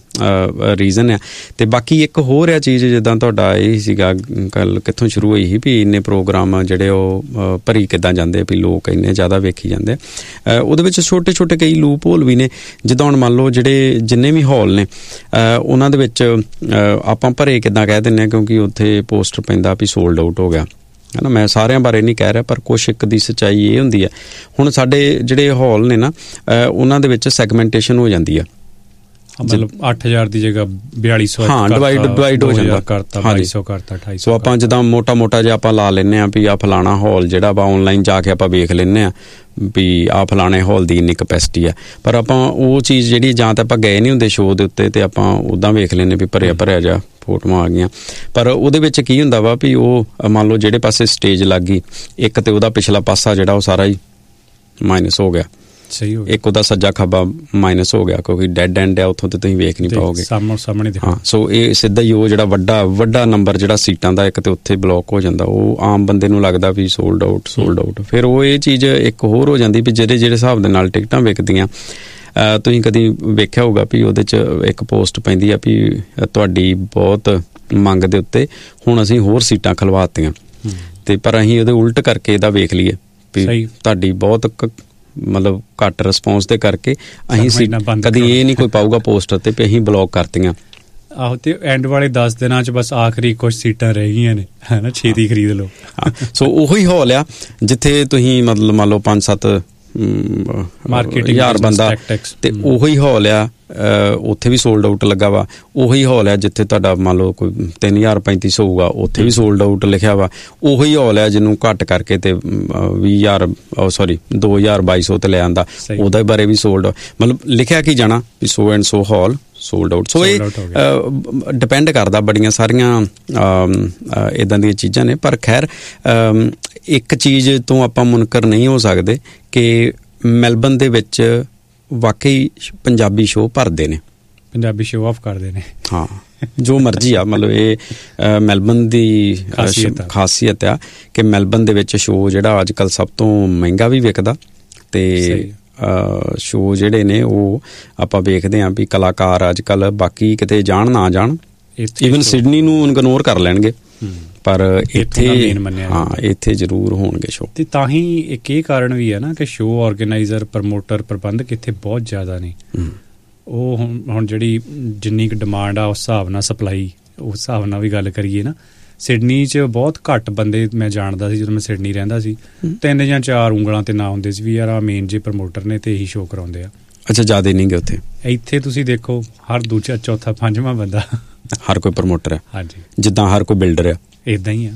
ਰੀਜ਼ਨ ਹੈ। ਤੇ ਬਾਕੀ ਇੱਕ ਹੋਰ ਆ ਚੀਜ਼, ਜਿੱਦਾਂ ਤੁਹਾਡਾ ਇਹ ਸੀਗਾ ਗੱਲ ਕਿੱਥੋਂ ਸ਼ੁਰੂ ਹੋਈ ਸੀ ਵੀ ਇੰਨੇ ਪ੍ਰੋਗਰਾਮ ਜਿਹੜੇ ਉਹ ਭਰੀ ਕਿੱਦਾਂ ਜਾਂਦੇ ਵੀ ਲੋਕ ਇੰਨੇ ਜ਼ਿਆਦਾ ਵੇਖੀ ਜਾਂਦੇ। ਉਹਦੇ ਵਿੱਚ ਛੋਟੇ ਛੋਟੇ ਕਈ ਲੂਪ ਹੋਲ ਵੀ ਨੇ। ਜਿੱਦਾਂ ਹੁਣ ਮੰਨ ਲਓ ਜਿੰਨੇ ਵੀ ਹਾਲ ਨੇ ਉਹਨਾਂ ਦੇ ਵਿੱਚ ਆਪਾਂ ਭਰੇ ਕਿੱਦਾਂ ਕਹਿ ਦਿੰਦੇ ਹਾਂ, ਕਿਉਂਕਿ ਉੱਥੇ ਪੋਸਟਰ ਪੈਂਦਾ ਵੀ ਸੋਲਡ ਆਊਟ ਹੋ ਗਿਆ, ਹੈ ਨਾ। ਮੈਂ ਸਾਰਿਆਂ ਬਾਰੇ ਨਹੀਂ ਕਹਿ ਰਿਹਾ, ਪਰ ਕੁਛ ਇੱਕ ਦੀ ਸੱਚਾਈ ਇਹ ਹੁੰਦੀ ਹੈ। ਹੁਣ ਸਾਡੇ ਜਿਹੜੇ ਹਾਲ ਨੇ ਨਾ, ਉਹਨਾਂ ਦੇ ਵਿੱਚ ਸੈਗਮੈਂਟੇਸ਼ਨ ਹੋ ਜਾਂਦੀ ਆ, ਮਤਲਬ 8000 ਦੀ ਜਗ੍ਹਾ 4200 ਡਿਵਾਈਡ ਹੋ ਜਾਂਦਾ, ਕਰਤਾ 2200 ਕਰਤਾ 2800। ਸੋ ਆਪਾਂ ਜਿੱਦਾਂ ਮੋਟਾ ਜਿਹਾ ਆਪਾਂ ਲਾ ਲੈਂਦੇ ਹਾਂ ਵੀ ਆਹ ਫਲਾਣਾ ਹਾਲ ਜਿਹੜਾ ਵਾ ਆਨਲਾਈਨ ਜਾ ਕੇ ਆਪਾਂ ਵੇਖ ਲੈਂਦੇ ਹਾਂ ਵੀ ਆਹ ਫਲਾਣੇ ਹਾਲ ਦੀ ਇੰਨੀ ਕਪੈਸਿਟੀ ਆ, ਪਰ ਆਪਾਂ ਉਹ ਚੀਜ਼ ਜਿਹੜੀ ਜਾਂ ਤਾਂ ਆਪਾਂ ਗਏ ਨਹੀਂ ਹੁੰਦੇ ਸ਼ੋਅ ਦੇ ਉੱਤੇ ਤੇ ਆਪਾਂ ਉੱਦਾਂ ਵੇਖ ਲੈਂਦੇ ਵੀ ਭਰਿਆ ਜਾ ਫੋਟੋਆਂ ਆ ਗਈਆਂ। ਪਰ ਉਹਦੇ ਵਿੱਚ ਕੀ ਹੁੰਦਾ ਵਾ ਵੀ ਉਹ ਮੰਨ ਲਓ ਜਿਹੜੇ ਪਾਸੇ ਸਟੇਜ ਲੱਗ ਗਈ, ਇੱਕ ਤੇ ਉਹਦਾ ਪਿਛਲਾ ਪਾਸਾ ਜਿਹੜਾ ਉਹ ਸਾਰਾ ਹੀ ਮਾਈਨਸ ਹੋ ਗਿਆ, ਸਹੀ ਹੋ ਗਿਆ, ਇੱਕ ਉਹਦਾ ਸੱਜਾ ਖੱਬਾ ਮਾਈਨਸ ਹੋ ਗਿਆ, ਕਿਉਂਕਿ ਡੈਡ ਐਂਡ ਆ, ਉੱਥੋਂ ਤੇ ਤੁਸੀਂ ਵੇਖ ਨਹੀਂ ਪਾਓਗੇ ਸਾਹਮਣੇ। ਹਾਂ, ਸੋ ਇਹ ਸਿੱਧਾ ਹੀ ਉਹ ਜਿਹੜਾ ਵੱਡਾ ਨੰਬਰ ਜਿਹੜਾ ਸੀਟਾਂ ਦਾ ਇੱਕ ਤੇ ਉੱਥੇ ਬਲੋਕ ਹੋ ਜਾਂਦਾ, ਉਹ ਆਮ ਬੰਦੇ ਨੂੰ ਲੱਗਦਾ ਵੀ ਸੋਲਡ ਆਊਟ। ਫਿਰ ਉਹ ਇਹ ਚੀਜ਼ ਇੱਕ ਹੋਰ ਹੋ ਜਾਂਦੀ ਵੀ ਜਿਹੜੇ ਹਿਸਾਬ ਦੇ ਨਾਲ ਟਿਕਟਾਂ ਵਿਕਦੀਆਂ, ਤੁਸੀਂ ਕਦੀ ਵੇਖਿਆ ਹੋਊਗਾ ਵੀ ਉਹਦੇ 'ਚ ਇੱਕ ਪੋਸਟ ਪੈਂਦੀ ਆ ਵੀ ਤੁਹਾਡੀ ਬਹੁਤ ਮੰਗ ਦੇ ਉੱਤੇ ਹੁਣ ਅਸੀਂ ਹੋਰ ਸੀਟਾਂ ਖਲਵਾਤੀਆਂ, ਤੇ ਪਰ ਅਸੀਂ ਉਹਦੇ ਉਲਟ ਕਰਕੇ ਇਹਦਾ ਵੇਖ ਲਈਏ ਵੀ ਤੁਹਾਡੀ ਬਹੁਤ ਮਤਲਬ ਘੱਟ ਰਿਸਪੌਂਸ ਦੇ ਕਰਕੇ ਅਸੀਂ ਕਦੀ ਇਹ ਨਹੀਂ ਕੋਈ ਪਾਊਗਾ ਪੋਸਟਰ ਤੇ ਵੀ ਅਸੀਂ ਬਲੌਕ ਕਰਤੀਆਂ। ਆਹੋ, ਤੇ ਐਂਡ ਵਾਲੇ 10 ਦਿਨਾਂ 'ਚ ਬਸ ਆਖਰੀ ਕੁਝ ਸੀਟਾਂ ਰਹਿ ਗਈਆਂ ਨੇ, ਹੈ ਨਾ, ਛੇਤੀ ਖਰੀਦ ਲਓ। ਸੋ ਉਹੀ ਹਾਲ ਆ ਜਿੱਥੇ ਤੁਸੀਂ ਮਤਲਬ ਮੰਨ ਲਓ 5-7 ਮਾਰਕੀਟਿੰਗ 1000 ਬੰਦਾ, ਤੇ ਉਹੀ ਹਾਲ ਆ ਉੱਥੇ ਵੀ ਸੋਲਡ ਆਊਟ ਲੱਗਾ ਵਾ। ਉਹੀ ਹਾਲ ਆ ਜਿੱਥੇ ਤੁਹਾਡਾ ਮੰਨ ਲਓ ਕੋਈ 3000-3500 ਹੋਊਗਾ, ਉੱਥੇ ਵੀ ਸੋਲਡ ਆਊਟ ਲਿਖਿਆ ਵਾ। ਉਹੀ ਹਾਲ ਆ ਜਿਹਨੂੰ ਘੱਟ ਕਰਕੇ ਤੇ 2200 ਤੇ ਲੈ ਆਂਦਾ, ਉਹਦੇ ਬਾਰੇ ਵੀ ਸੋਲਡ, ਮਤਲਬ ਲਿਖਿਆ ਕੀ ਜਾਣਾ ਵੀ so and so hall sold out. ਸੋ ਇਹ ਡਿਪੈਂਡ ਕਰਦਾ, ਬੜੀਆਂ ਸਾਰੀਆਂ ਇੱਦਾਂ ਦੀਆਂ ਚੀਜ਼ਾਂ ਨੇ। ਪਰ ਖੈਰ ਇੱਕ ਚੀਜ਼ ਤੋਂ ਆਪਾਂ ਮੁਨਕਰ ਨਹੀਂ ਹੋ ਸਕਦੇ ਕਿ ਮੈਲਬਨ ਦੇ ਵਿੱਚ ਵਾਕਈ ਪੰਜਾਬੀ ਸ਼ੋਅ ਭਰਦੇ ਨੇ, ਪੰਜਾਬੀ ਸ਼ੋਅ ਆਫ ਕਰਦੇ ਨੇ। ਹਾਂ, ਜੋ ਮਰਜ਼ੀ ਆ, ਮਤਲਬ ਇਹ ਮੈਲਬਨ ਦੀ ਖਾਸੀਅਤ ਆ ਕਿ ਮੈਲਬਨ ਦੇ ਵਿੱਚ ਸ਼ੋਅ ਜਿਹੜਾ ਅੱਜ ਕੱਲ੍ਹ ਸਭ ਤੋਂ ਮਹਿੰਗਾ ਵੀ ਵਿਕਦਾ, ਤੇ ਸ਼ੋਅ ਜਿਹੜੇ ਨੇ ਉਹ ਆਪਾਂ ਵੇਖਦੇ ਹਾਂ ਵੀ ਕਲਾਕਾਰ ਅੱਜ ਕੱਲ੍ਹ ਬਾਕੀ ਕਿਤੇ ਜਾਣ ਨਾ ਜਾਣ, ਈਵਨ ਸਿਡਨੀ ਨੂੰ ਇਗਨੋਰ ਕਰ ਲੈਣਗੇ, ਪਰ ਇੱਥੇ ਜ਼ਰੂਰ ਹੋਣਗੇ ਸ਼ੋਅ। ਤੇ ਤਾਂ ਹੀ ਇੱਕ ਇਹ ਕਾਰਨ ਵੀ ਹੈ ਨਾ ਕਿ ਸ਼ੋਅ ਆਰਗੇਨਾਈਜ਼ਰ, ਪ੍ਰਮੋਟਰ, ਪ੍ਰਬੰਧਕ ਇੱਥੇ ਬਹੁਤ ਜ਼ਿਆਦਾ ਨੇ। ਉਹ ਹੁਣ ਜਿਹੜੀ ਜਿੰਨੀ ਕੁ ਡਿਮਾਂਡ ਆ ਉਸ ਹਿਸਾਬ ਨਾਲ ਸਪਲਾਈ, ਉਸ ਹਿਸਾਬ ਨਾਲ ਵੀ ਗੱਲ ਕਰੀਏ ਨਾ। ਸਿਡਨੀ 'ਚ ਬਹੁਤ ਘੱਟ ਬੰਦੇ ਮੈਂ ਜਾਣਦਾ ਸੀ ਜਦੋਂ ਮੈਂ ਸਿਡਨੀ ਰਹਿੰਦਾ ਸੀ, 3 ਜਾਂ 4 ਉਂਗਲਾਂ ਤੇ ਨਾ ਹੁੰਦੇ ਸੀ ਵੀ ਯਾਰ ਆ ਮੇਨ ਜੇ ਪ੍ਰਮੋਟਰ ਨੇ ਤੇ ਇਹੀ ਸ਼ੋਅ ਕਰਾਉਂਦੇ ਆ। ਅੱਛਾ, ਜ਼ਿਆਦਾ ਨਹੀਂ ਗੇ ਉੱਥੇ। ਇੱਥੇ ਤੁਸੀਂ ਦੇਖੋ ਹਰ ਦੂਜਾ, ਚੌਥਾ, 5ਵਾਂ ਬੰਦਾ ਹਰ ਕੋਈ ਪ੍ਰਮੋਟਰ ਆ। ਹਾਂਜੀ, ਜਿੱਦਾਂ ਹਰ ਕੋਈ ਬਿਲਡਰ ਆ, ਇੱਦਾਂ ਹੀ ਆ।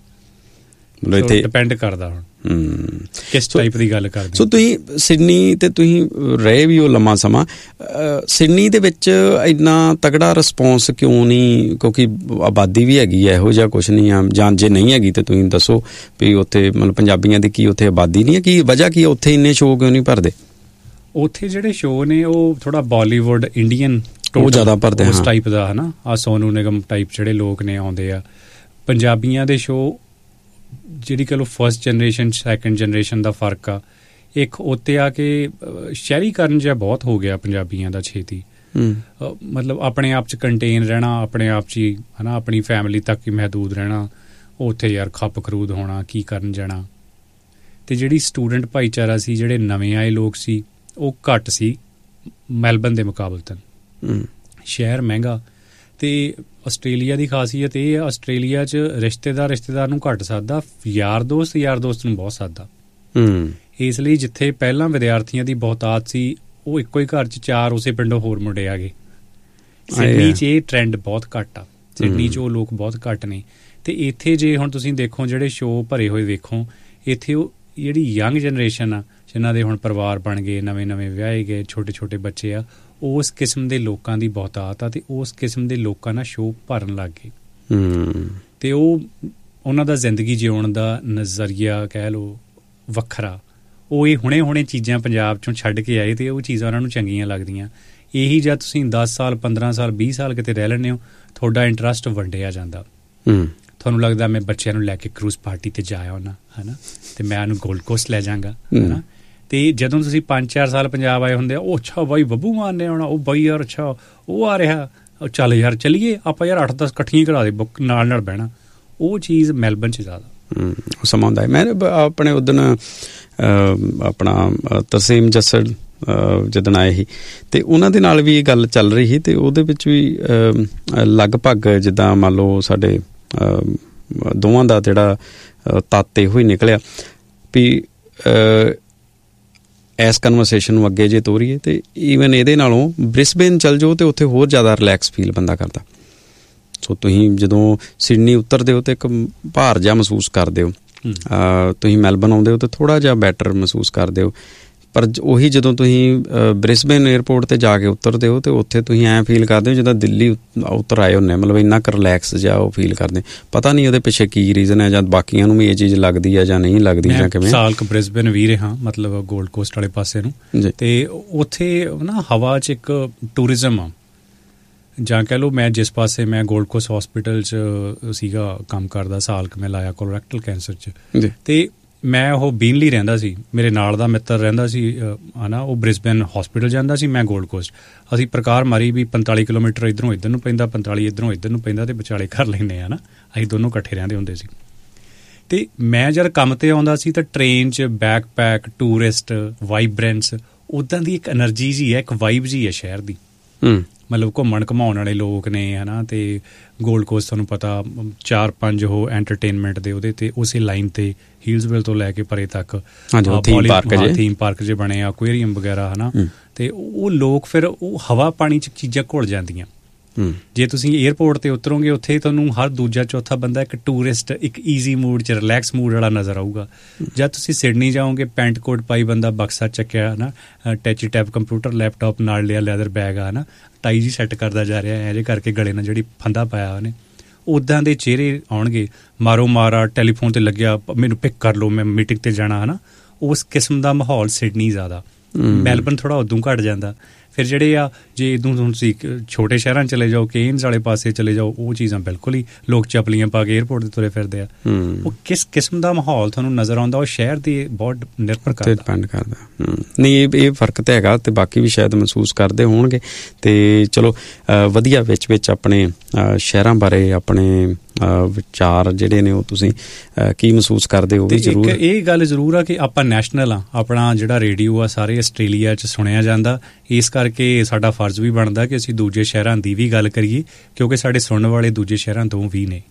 ਮਤਲਬ ਇੱਥੇ ਡਿਪੈਂਡ ਕਰਦਾ ਹੁਣ ਕਿਸ ਟਾਈਪ ਦੀ ਗੱਲ ਕਰਦੇ। ਸੋ ਤੁਸੀਂ ਸਿਡਨੀ ਤੇ ਤੁਸੀਂ ਰਹੇ ਵੀ ਹੋ ਲੰਮਾ ਸਮਾਂ, ਸਿਡਨੀ ਦੇ ਵਿੱਚ ਇੰਨਾ ਤਗੜਾ ਰਿਸਪੌਂਸ ਕਿਉਂ ਨਹੀਂ? ਕਿਉਂਕਿ ਆਬਾਦੀ ਵੀ ਹੈਗੀ ਆ, ਇਹੋ ਜਿਹਾ ਕੁਛ ਨਹੀਂ ਆ, ਜਾਂ ਜੇ ਨਹੀਂ ਹੈਗੀ ਤੇ ਤੁਸੀਂ ਦੱਸੋ ਵੀ ਉੱਥੇ ਮਤਲਬ ਪੰਜਾਬੀਆਂ ਦੀ ਕੀ ਉੱਥੇ ਆਬਾਦੀ ਨਹੀਂ ਹੈ? ਕੀ ਵਜ੍ਹਾ ਕੀ ਉੱਥੇ ਇੰਨੇ ਸ਼ੋਅ ਕਿਉਂ ਨਹੀਂ ਭਰਦੇ? ਉੱਥੇ ਜਿਹੜੇ ਸ਼ੋਅ ਨੇ ਉਹ ਥੋੜਾ ਬਾਲੀਵੁੱਡ, ਇੰਡੀਅਨ ਉਹ ਜ਼ਿਆਦਾ ਭਰਦੇ ਉਸ ਟਾਈਪ ਦਾ, ਹੈ ਨਾ। ਆ ਸੋਨੂ ਨਿਗਮ ਟਾਈਪ ਜਿਹੜੇ ਲੋਕ ਨੇ ਆਉਂਦੇ ਆ। ਪੰਜਾਬੀਆਂ ਦੇ ਸ਼ੋਅ ਜਿਹੜੀ ਕਹਿ ਲਓ ਫਸਟ ਜਨਰੇਸ਼ਨ, ਸੈਕਿੰਡ ਜਨਰੇਸ਼ਨ ਦਾ ਫਰਕ ਆ। ਇੱਕ ਉੱਤੇ ਆ ਕੇ ਸ਼ਹਿਰੀਕਰਨ ਜਿਹਾ ਬਹੁਤ ਹੋ ਗਿਆ ਪੰਜਾਬੀਆਂ ਦਾ ਛੇਤੀ, ਮਤਲਬ ਆਪਣੇ ਆਪ 'ਚ ਕੰਟੇਨ ਰਹਿਣਾ, ਆਪਣੇ ਆਪ 'ਚ ਹੀ, ਹੈ ਨਾ, ਆਪਣੀ ਫੈਮਿਲੀ ਤੱਕ ਹੀ ਮਹਿਦੂਦ ਰਹਿਣਾ। ਉੱਥੇ ਯਾਰ ਖੱਪ ਖਰੂਦ ਹੋਣਾ, ਕੀ ਕਰਨ ਜਾਣਾ। ਅਤੇ ਜਿਹੜੀ ਸਟੂਡੈਂਟ ਭਾਈਚਾਰਾ ਸੀ, ਜਿਹੜੇ ਨਵੇਂ ਆਏ ਲੋਕ ਸੀ, ਉਹ ਘੱਟ ਸੀ ਮੈਲਬਨ ਦੇ ਮੁਕਾਬਲਤਨ। ਸ਼ਹਿਰ ਮਹਿੰਗਾ। ਅਤੇ ਆਸਟ੍ਰੇਲੀਆ ਦੀ ਖਾਸੀਅਤ ਇਹ ਹੈ, ਆਸਟ੍ਰੇਲੀਆ 'ਚ ਰਿਸ਼ਤੇਦਾਰ ਨੂੰ ਘੱਟ ਸੱਦਦਾ, ਯਾਰ ਦੋਸਤ ਨੂੰ ਬਹੁਤ ਸੱਦਦਾ। ਇਸ ਲਈ ਜਿੱਥੇ ਪਹਿਲਾਂ ਵਿਦਿਆਰਥੀਆਂ ਦੀ ਬਹੁਤਾਤ ਸੀ, ਉਹ ਇੱਕੋ ਹੀ ਘਰ 'ਚ 4 ਉਸੇ ਪਿੰਡੋਂ ਹੋਰ ਮੁੰਡੇ ਆ ਗਏ। ਸਿਡਨੀ 'ਚ ਇਹ ਟਰੈਂਡ ਬਹੁਤ ਘੱਟ ਆ। ਸਿਡਨੀ 'ਚ ਉਹ ਲੋਕ ਬਹੁਤ ਘੱਟ ਨੇ। ਅਤੇ ਇੱਥੇ ਜੇ ਹੁਣ ਤੁਸੀਂ ਦੇਖੋ ਜਿਹੜੇ ਸ਼ੋਅ ਭਰੇ ਹੋਏ ਵੇਖੋ, ਇੱਥੇ ਉਹ ਜਿਹੜੀ ਯੰਗ ਜਨਰੇਸ਼ਨ ਆ, ਜਿਨ੍ਹਾਂ ਦੇ ਹੁਣ ਪਰਿਵਾਰ ਬਣ ਗਏ, ਨਵੇਂ ਵਿਆਹੇ ਗਏ, ਛੋਟੇ ਬੱਚੇ ਆ, ਉਸ ਕਿਸਮ ਦੇ ਲੋਕਾਂ ਦੀ ਬਹੁਤਾਤ ਆ। ਅਤੇ ਉਸ ਕਿਸਮ ਦੇ ਲੋਕਾਂ ਨਾਲ ਸ਼ੋਅ ਭਰਨ ਲੱਗ ਗਏ। ਅਤੇ ਉਹਨਾਂ ਦਾ ਜ਼ਿੰਦਗੀ ਜਿਉਣ ਦਾ ਨਜ਼ਰੀਆ ਕਹਿ ਲਓ ਵੱਖਰਾ। ਉਹ ਇਹ ਹੁਣੇ ਚੀਜ਼ਾਂ ਪੰਜਾਬ 'ਚੋਂ ਛੱਡ ਕੇ ਆਏ ਅਤੇ ਉਹ ਚੀਜ਼ਾਂ ਉਹਨਾਂ ਨੂੰ ਚੰਗੀਆਂ ਲੱਗਦੀਆਂ। ਇਹੀ ਜਦ ਤੁਸੀਂ 10 ਸਾਲ, 15 ਸਾਲ, 20 ਸਾਲ ਕਿਤੇ ਰਹਿ ਲੈਂਦੇ ਹੋ, ਤੁਹਾਡਾ ਇੰਟਰਸਟ ਵੰਡਿਆ ਜਾਂਦਾ। ਤੁਹਾਨੂੰ ਲੱਗਦਾ ਮੈਂ ਬੱਚਿਆਂ ਨੂੰ ਲੈ ਕੇ ਕਰੂਜ਼ ਪਾਰਟੀ 'ਤੇ ਜਾ ਆਉਣਾ, ਹੈ ਨਾ, ਅਤੇ ਮੈਂ ਉਹਨੂੰ ਗੋਲਡ ਕੋਸਟ ਲੈ ਜਾਵਾਂਗਾ, ਹੈ ਨਾ। ਅਤੇ ਜਦੋਂ ਤੁਸੀਂ 5-4 ਸਾਲ ਪੰਜਾਬ ਆਏ ਹੁੰਦੇ ਆ, ਉਹ ਅੱਛਾ ਬਾਈ ਬੱਬੂ ਮਾਨ ਨੇ ਆਉਣਾ, ਉਹ ਬਾਈ ਯਾਰ ਅੱਛਾ ਉਹ ਆ ਰਿਹਾ, ਚੱਲ ਯਾਰ ਚੱਲੀਏ ਆਪਾਂ ਯਾਰ 8-10 ਇਕੱਠੀਆਂ ਕਰਾ ਦੇ, ਬੁੱਕ ਨਾਲ ਬਹਿਣਾ। ਉਹ ਚੀਜ਼ ਮੈਲਬਨ 'ਚ ਜ਼ਿਆਦਾ ਸਮਾਂ ਹੁੰਦਾ ਹੈ। ਮੈਂ ਆਪਣੇ ਉਦਣ ਆਪਣਾ ਤਰਸੇਮ ਜੱਸੜ ਜਦੋਂ ਆਏ ਸੀ, ਅਤੇ ਉਹਨਾਂ ਦੇ ਨਾਲ ਵੀ ਇਹ ਗੱਲ ਚੱਲ ਰਹੀ ਸੀ, ਅਤੇ ਉਹਦੇ ਵਿੱਚ ਵੀ ਲਗਭਗ ਜਿੱਦਾਂ ਮੰਨ ਲਓ ਸਾਡੇ ਦੋਵਾਂ ਦਾ ਜਿਹੜਾ ਤੱਤ ਇਹੋ ਹੀ ਨਿਕਲਿਆ ਵੀ ਇਸ ਕਨਵਰਸੇਸ਼ਨ ਨੂੰ ਅੱਗੇ ਜੇ ਤੋਰੀਏ ਅਤੇ ਈਵਨ ਇਹਦੇ ਨਾਲੋਂ ਬ੍ਰਿਸਬੇਨ ਚੱਲ ਜਾਓ ਅਤੇ ਉੱਥੇ ਹੋਰ ਜ਼ਿਆਦਾ ਰਿਲੈਕਸ ਫੀਲ ਬੰਦਾ ਕਰਦਾ। ਸੋ ਤੁਸੀਂ ਜਦੋਂ ਸਿਡਨੀ ਉਤਰਦੇ ਹੋ ਤਾਂ ਇੱਕ ਭਾਰ ਜਿਹਾ ਮਹਿਸੂਸ ਕਰਦੇ ਹੋ, ਤੁਸੀਂ ਮੈਲਬਨ ਆਉਂਦੇ ਹੋ ਤਾਂ ਥੋੜ੍ਹਾ ਜਿਹਾ ਬੈਟਰ ਮਹਿਸੂਸ ਕਰਦੇ ਹੋ। ਪਰ ਉਹੀ ਜਦੋਂ ਤੁਸੀਂ ਬ੍ਰਿਸਬੇਨ ਏਅਰਪੋਰਟ 'ਤੇ ਜਾ ਕੇ ਉਤਰਦੇ ਹੋ ਅਤੇ ਉੱਥੇ ਤੁਸੀਂ ਐਂ ਫੀਲ ਕਰਦੇ ਹੋ ਜਿੱਦਾਂ ਦਿੱਲੀ ਉਤਰ ਆਏ ਹੁੰਦੇ, ਮਤਲਬ ਇੰਨਾ ਕੁ ਰਿਲੈਕਸ ਜਿਹਾ ਉਹ ਫੀਲ ਕਰਦੇ। ਪਤਾ ਨਹੀਂ ਉਹਦੇ ਪਿੱਛੇ ਕੀ ਰੀਜ਼ਨ ਹੈ, ਜਾਂ ਬਾਕੀਆਂ ਨੂੰ ਵੀ ਇਹ ਚੀਜ਼ ਲੱਗਦੀ ਹੈ ਜਾਂ ਨਹੀਂ ਲੱਗਦੀ, ਜਾਂ ਕਿਵੇਂ। ਸਾਲ ਕੁ ਬ੍ਰਿਸਬੇਨ ਵੀ ਰਿਹਾ, ਮਤਲਬ ਗੋਲਡ ਕੋਸਟ ਵਾਲੇ ਪਾਸੇ ਨੂੰ, ਅਤੇ ਉੱਥੇ ਨਾ ਹਵਾ 'ਚ ਇੱਕ ਟੂਰਿਜ਼ਮ ਆ, ਜਾਂ ਕਹਿ ਲਓ ਮੈਂ ਜਿਸ ਪਾਸੇ ਮੈਂ ਗੋਲਡ ਕੋਸਟ ਹੌਸਪੀਟਲ 'ਚ ਸੀਗਾ ਕੰਮ ਕਰਦਾ, ਸਾਲ ਕੁ ਮੈਂ ਲਾਇਆ ਕੋਲੋਰੈਕਟਲ ਕੈਂਸਰ 'ਚ, ਅਤੇ ਮੈਂ ਉਹ ਬੀਨਲੀ ਰਹਿੰਦਾ ਸੀ, ਮੇਰੇ ਨਾਲ ਦਾ ਮਿੱਤਰ ਰਹਿੰਦਾ ਸੀ, ਹੈ ਨਾ, ਉਹ ਬ੍ਰਿਸਬੇਨ ਹੌਸਪੀਟਲ ਜਾਂਦਾ ਸੀ, ਮੈਂ ਗੋਲਡ ਕੋਸਟ। ਅਸੀਂ ਪ੍ਰਕਾਰ ਮਾਰੀ ਵੀ 45 ਕਿਲੋਮੀਟਰ ਇੱਧਰੋਂ ਇੱਧਰ ਨੂੰ ਪੈਂਦਾ, 45 ਇੱਧਰੋਂ ਇੱਧਰ ਨੂੰ ਪੈਂਦਾ, ਅਤੇ ਵਿਚਾਲੇ ਕਰ ਲੈਂਦੇ ਆ ਨਾ, ਅਸੀਂ ਦੋਨੋਂ ਇਕੱਠੇ ਰਹਿੰਦੇ ਹੁੰਦੇ ਸੀ। ਤੇ ਮੈਂ ਜਦ ਕੰਮ ਤੇ ਆਉਂਦਾ ਸੀ ਤਾਂ ਟ੍ਰੇਨ 'ਚ ਬੈਕਪੈਕ, ਟੂਰਿਸਟ, ਵਾਈਬ੍ਰੈਂਸ, ਉੱਦਾਂ ਦੀ ਇੱਕ એનર્ਜੀ ਜੀ ਹੈ, ਇੱਕ ਵਾਈਬ ਜੀ ਹੈ ਸ਼ਹਿਰ ਦੀ। ਮਤਲਬ ਘੁੰਮਣ ਘੁਮਾਉਣ ਵਾਲੇ ਲੋਕ ਨੇ ਹੈ ਨਾ, ਤੇ ਗੋਲਡ ਕੋਸਟ ਤੁਹਾਨੂੰ ਪਤਾ 4-5 ਉਹ ਐਂਟਰਟੇਨਮੈਂਟ ਦੇ ਉਹਦੇ ਤੇ ਉਸੇ ਲਾਈਨ ਤੇ ਹੀਲਸਵਿਲ ਤੋਂ ਲੈ ਕੇ ਪਰੇ ਤੱਕ ਥੀਮ ਪਾਰਕ ਜੇ ਬਣੇ, ਐਕੁਆਰੀਅਮ ਵਗੈਰਾ ਹੈ ਨਾ। ਤੇ ਉਹ ਲੋਕ ਫਿਰ ਉਹ ਹਵਾ ਪਾਣੀ 'ਚ ਚੀਜ਼ਾਂ ਘੁਲ ਜਾਂਦੀਆਂ। ਜੇ ਤੁਸੀਂ ਏਅਰਪੋਰਟ ਤੇ ਉਤਰੋਗੇ ਉੱਥੇ ਤੁਹਾਨੂੰ ਹਰ ਦੂਜਾ ਚੌਥਾ ਬੰਦਾ ਇੱਕ ਟੂਰਿਸਟ, ਇੱਕ ਈਜ਼ੀ ਮੂਡ 'ਚ, ਰਿਲੈਕਸ ਮੂਡ ਵਾਲਾ ਨਜ਼ਰ ਆਊਗਾ। ਜਦ ਤੁਸੀਂ ਸਿਡਨੀ ਜਾਓਗੇ, ਪੈਂਟ ਕੋਟ ਪਾਈ ਬੰਦਾ, ਬਕਸਾ ਚੱਕਿਆ ਨਾ, ਟੈਚੀ ਟੈਪ ਕੰਪਿਊਟਰ, ਲੈਪਟਾਪ ਨਾਲ ਲਿਆ, ਲੈਦਰ ਬੈਗ ਆ ਨਾ, ਟਾਈ ਜੀ ਸੈੱਟ ਕਰਦਾ ਜਾ ਰਿਹਾ ਐ ਜੇ ਕਰਕੇ, ਗਲੇ ਨਾਲ ਜਿਹੜੀ ਫੰਦਾ ਪਾਇਆ ਉਹਨੇ, ਉੱਦਾਂ ਦੇ ਚਿਹਰੇ ਆਉਣਗੇ। ਮਾਰੋ ਮਾਰਾ, ਟੈਲੀਫੋਨ ਤੇ ਲੱਗਿਆ, ਮੈਨੂੰ ਪਿਕ ਕਰ ਲਓ, ਮੈਂ ਮੀਟਿੰਗ ਤੇ ਜਾਣਾ ਹੈ ਨਾ। ਉਸ ਕਿਸਮ ਦਾ ਮਾਹੌਲ ਸਿਡਨੀ ਜ਼ਿਆਦਾ, ਮੈਲਬਰਨ ਥੋੜ੍ਹਾ ਉਦੋਂ ਘੱਟ ਜਾਂਦਾ। ਫਿਰ ਜਿਹੜੇ ਆ ਜੇ ਇੱਦੋਂ ਤੁਸੀਂ ਛੋਟੇ ਸ਼ਹਿਰਾਂ 'ਚ ਚਲੇ ਜਾਓ, ਕੇਨਜ਼ ਵਾਲੇ ਪਾਸੇ ਚਲੇ ਜਾਓ, ਉਹ ਚੀਜ਼ਾਂ ਬਿਲਕੁਲ ਹੀ ਲੋਕ ਚਪਲੀਆਂ ਪਾ ਕੇ ਏਅਰਪੋਰਟ 'ਤੇ ਤੁਰੇ ਫਿਰਦੇ ਆ। ਉਹ ਕਿਸ ਕਿਸਮ ਦਾ ਮਾਹੌਲ ਤੁਹਾਨੂੰ ਨਜ਼ਰ ਆਉਂਦਾ, ਉਹ ਸ਼ਹਿਰ ਦੀ ਬਹੁਤ ਨਿਰਭਰ ਕਰਦਾ, ਡਿਪੈਂਡ ਕਰਦਾ। ਨਹੀਂ, ਇਹ ਫਰਕ ਤਾਂ ਹੈਗਾ, ਤੇ ਬਾਕੀ ਵੀ ਸ਼ਾਇਦ ਮਹਿਸੂਸ ਕਰਦੇ ਹੋਣਗੇ। ਤੇ ਚਲੋ ਵਧੀਆ ਵਿੱਚ ਆਪਣੇ ਸ਼ਹਿਰਾਂ ਬਾਰੇ ਆਪਣੇ ਵਿਚਾਰ ਜਿਹੜੇ ਨੇ ਉਹ ਤੁਸੀਂ ਕੀ ਮਹਿਸੂਸ ਕਰਦੇ ਹੋ ਵੀ ਜ਼ਰੂਰ। ਇਹ ਗੱਲ ਜ਼ਰੂਰ ਆ ਕਿ ਆਪਾਂ ਨੈਸ਼ਨਲ ਆ, ਆਪਣਾ ਜਿਹੜਾ ਰੇਡੀਓ ਆ ਸਾਰੇ ਆਸਟ੍ਰੇਲੀਆ 'ਚ ਸੁਣਿਆ ਜਾਂਦਾ, ਇਸ ਕਰਕੇ ਸਾਡਾ ਫਰਜ਼ ਵੀ ਬਣਦਾ ਕਿ ਅਸੀਂ ਦੂਜੇ ਸ਼ਹਿਰਾਂ ਦੀ ਵੀ ਗੱਲ ਕਰੀਏ, ਕਿਉਂਕਿ ਸਾਡੇ ਸੁਣਨ ਵਾਲੇ ਦੂਜੇ ਸ਼ਹਿਰਾਂ ਤੋਂ ਵੀ ਨੇ।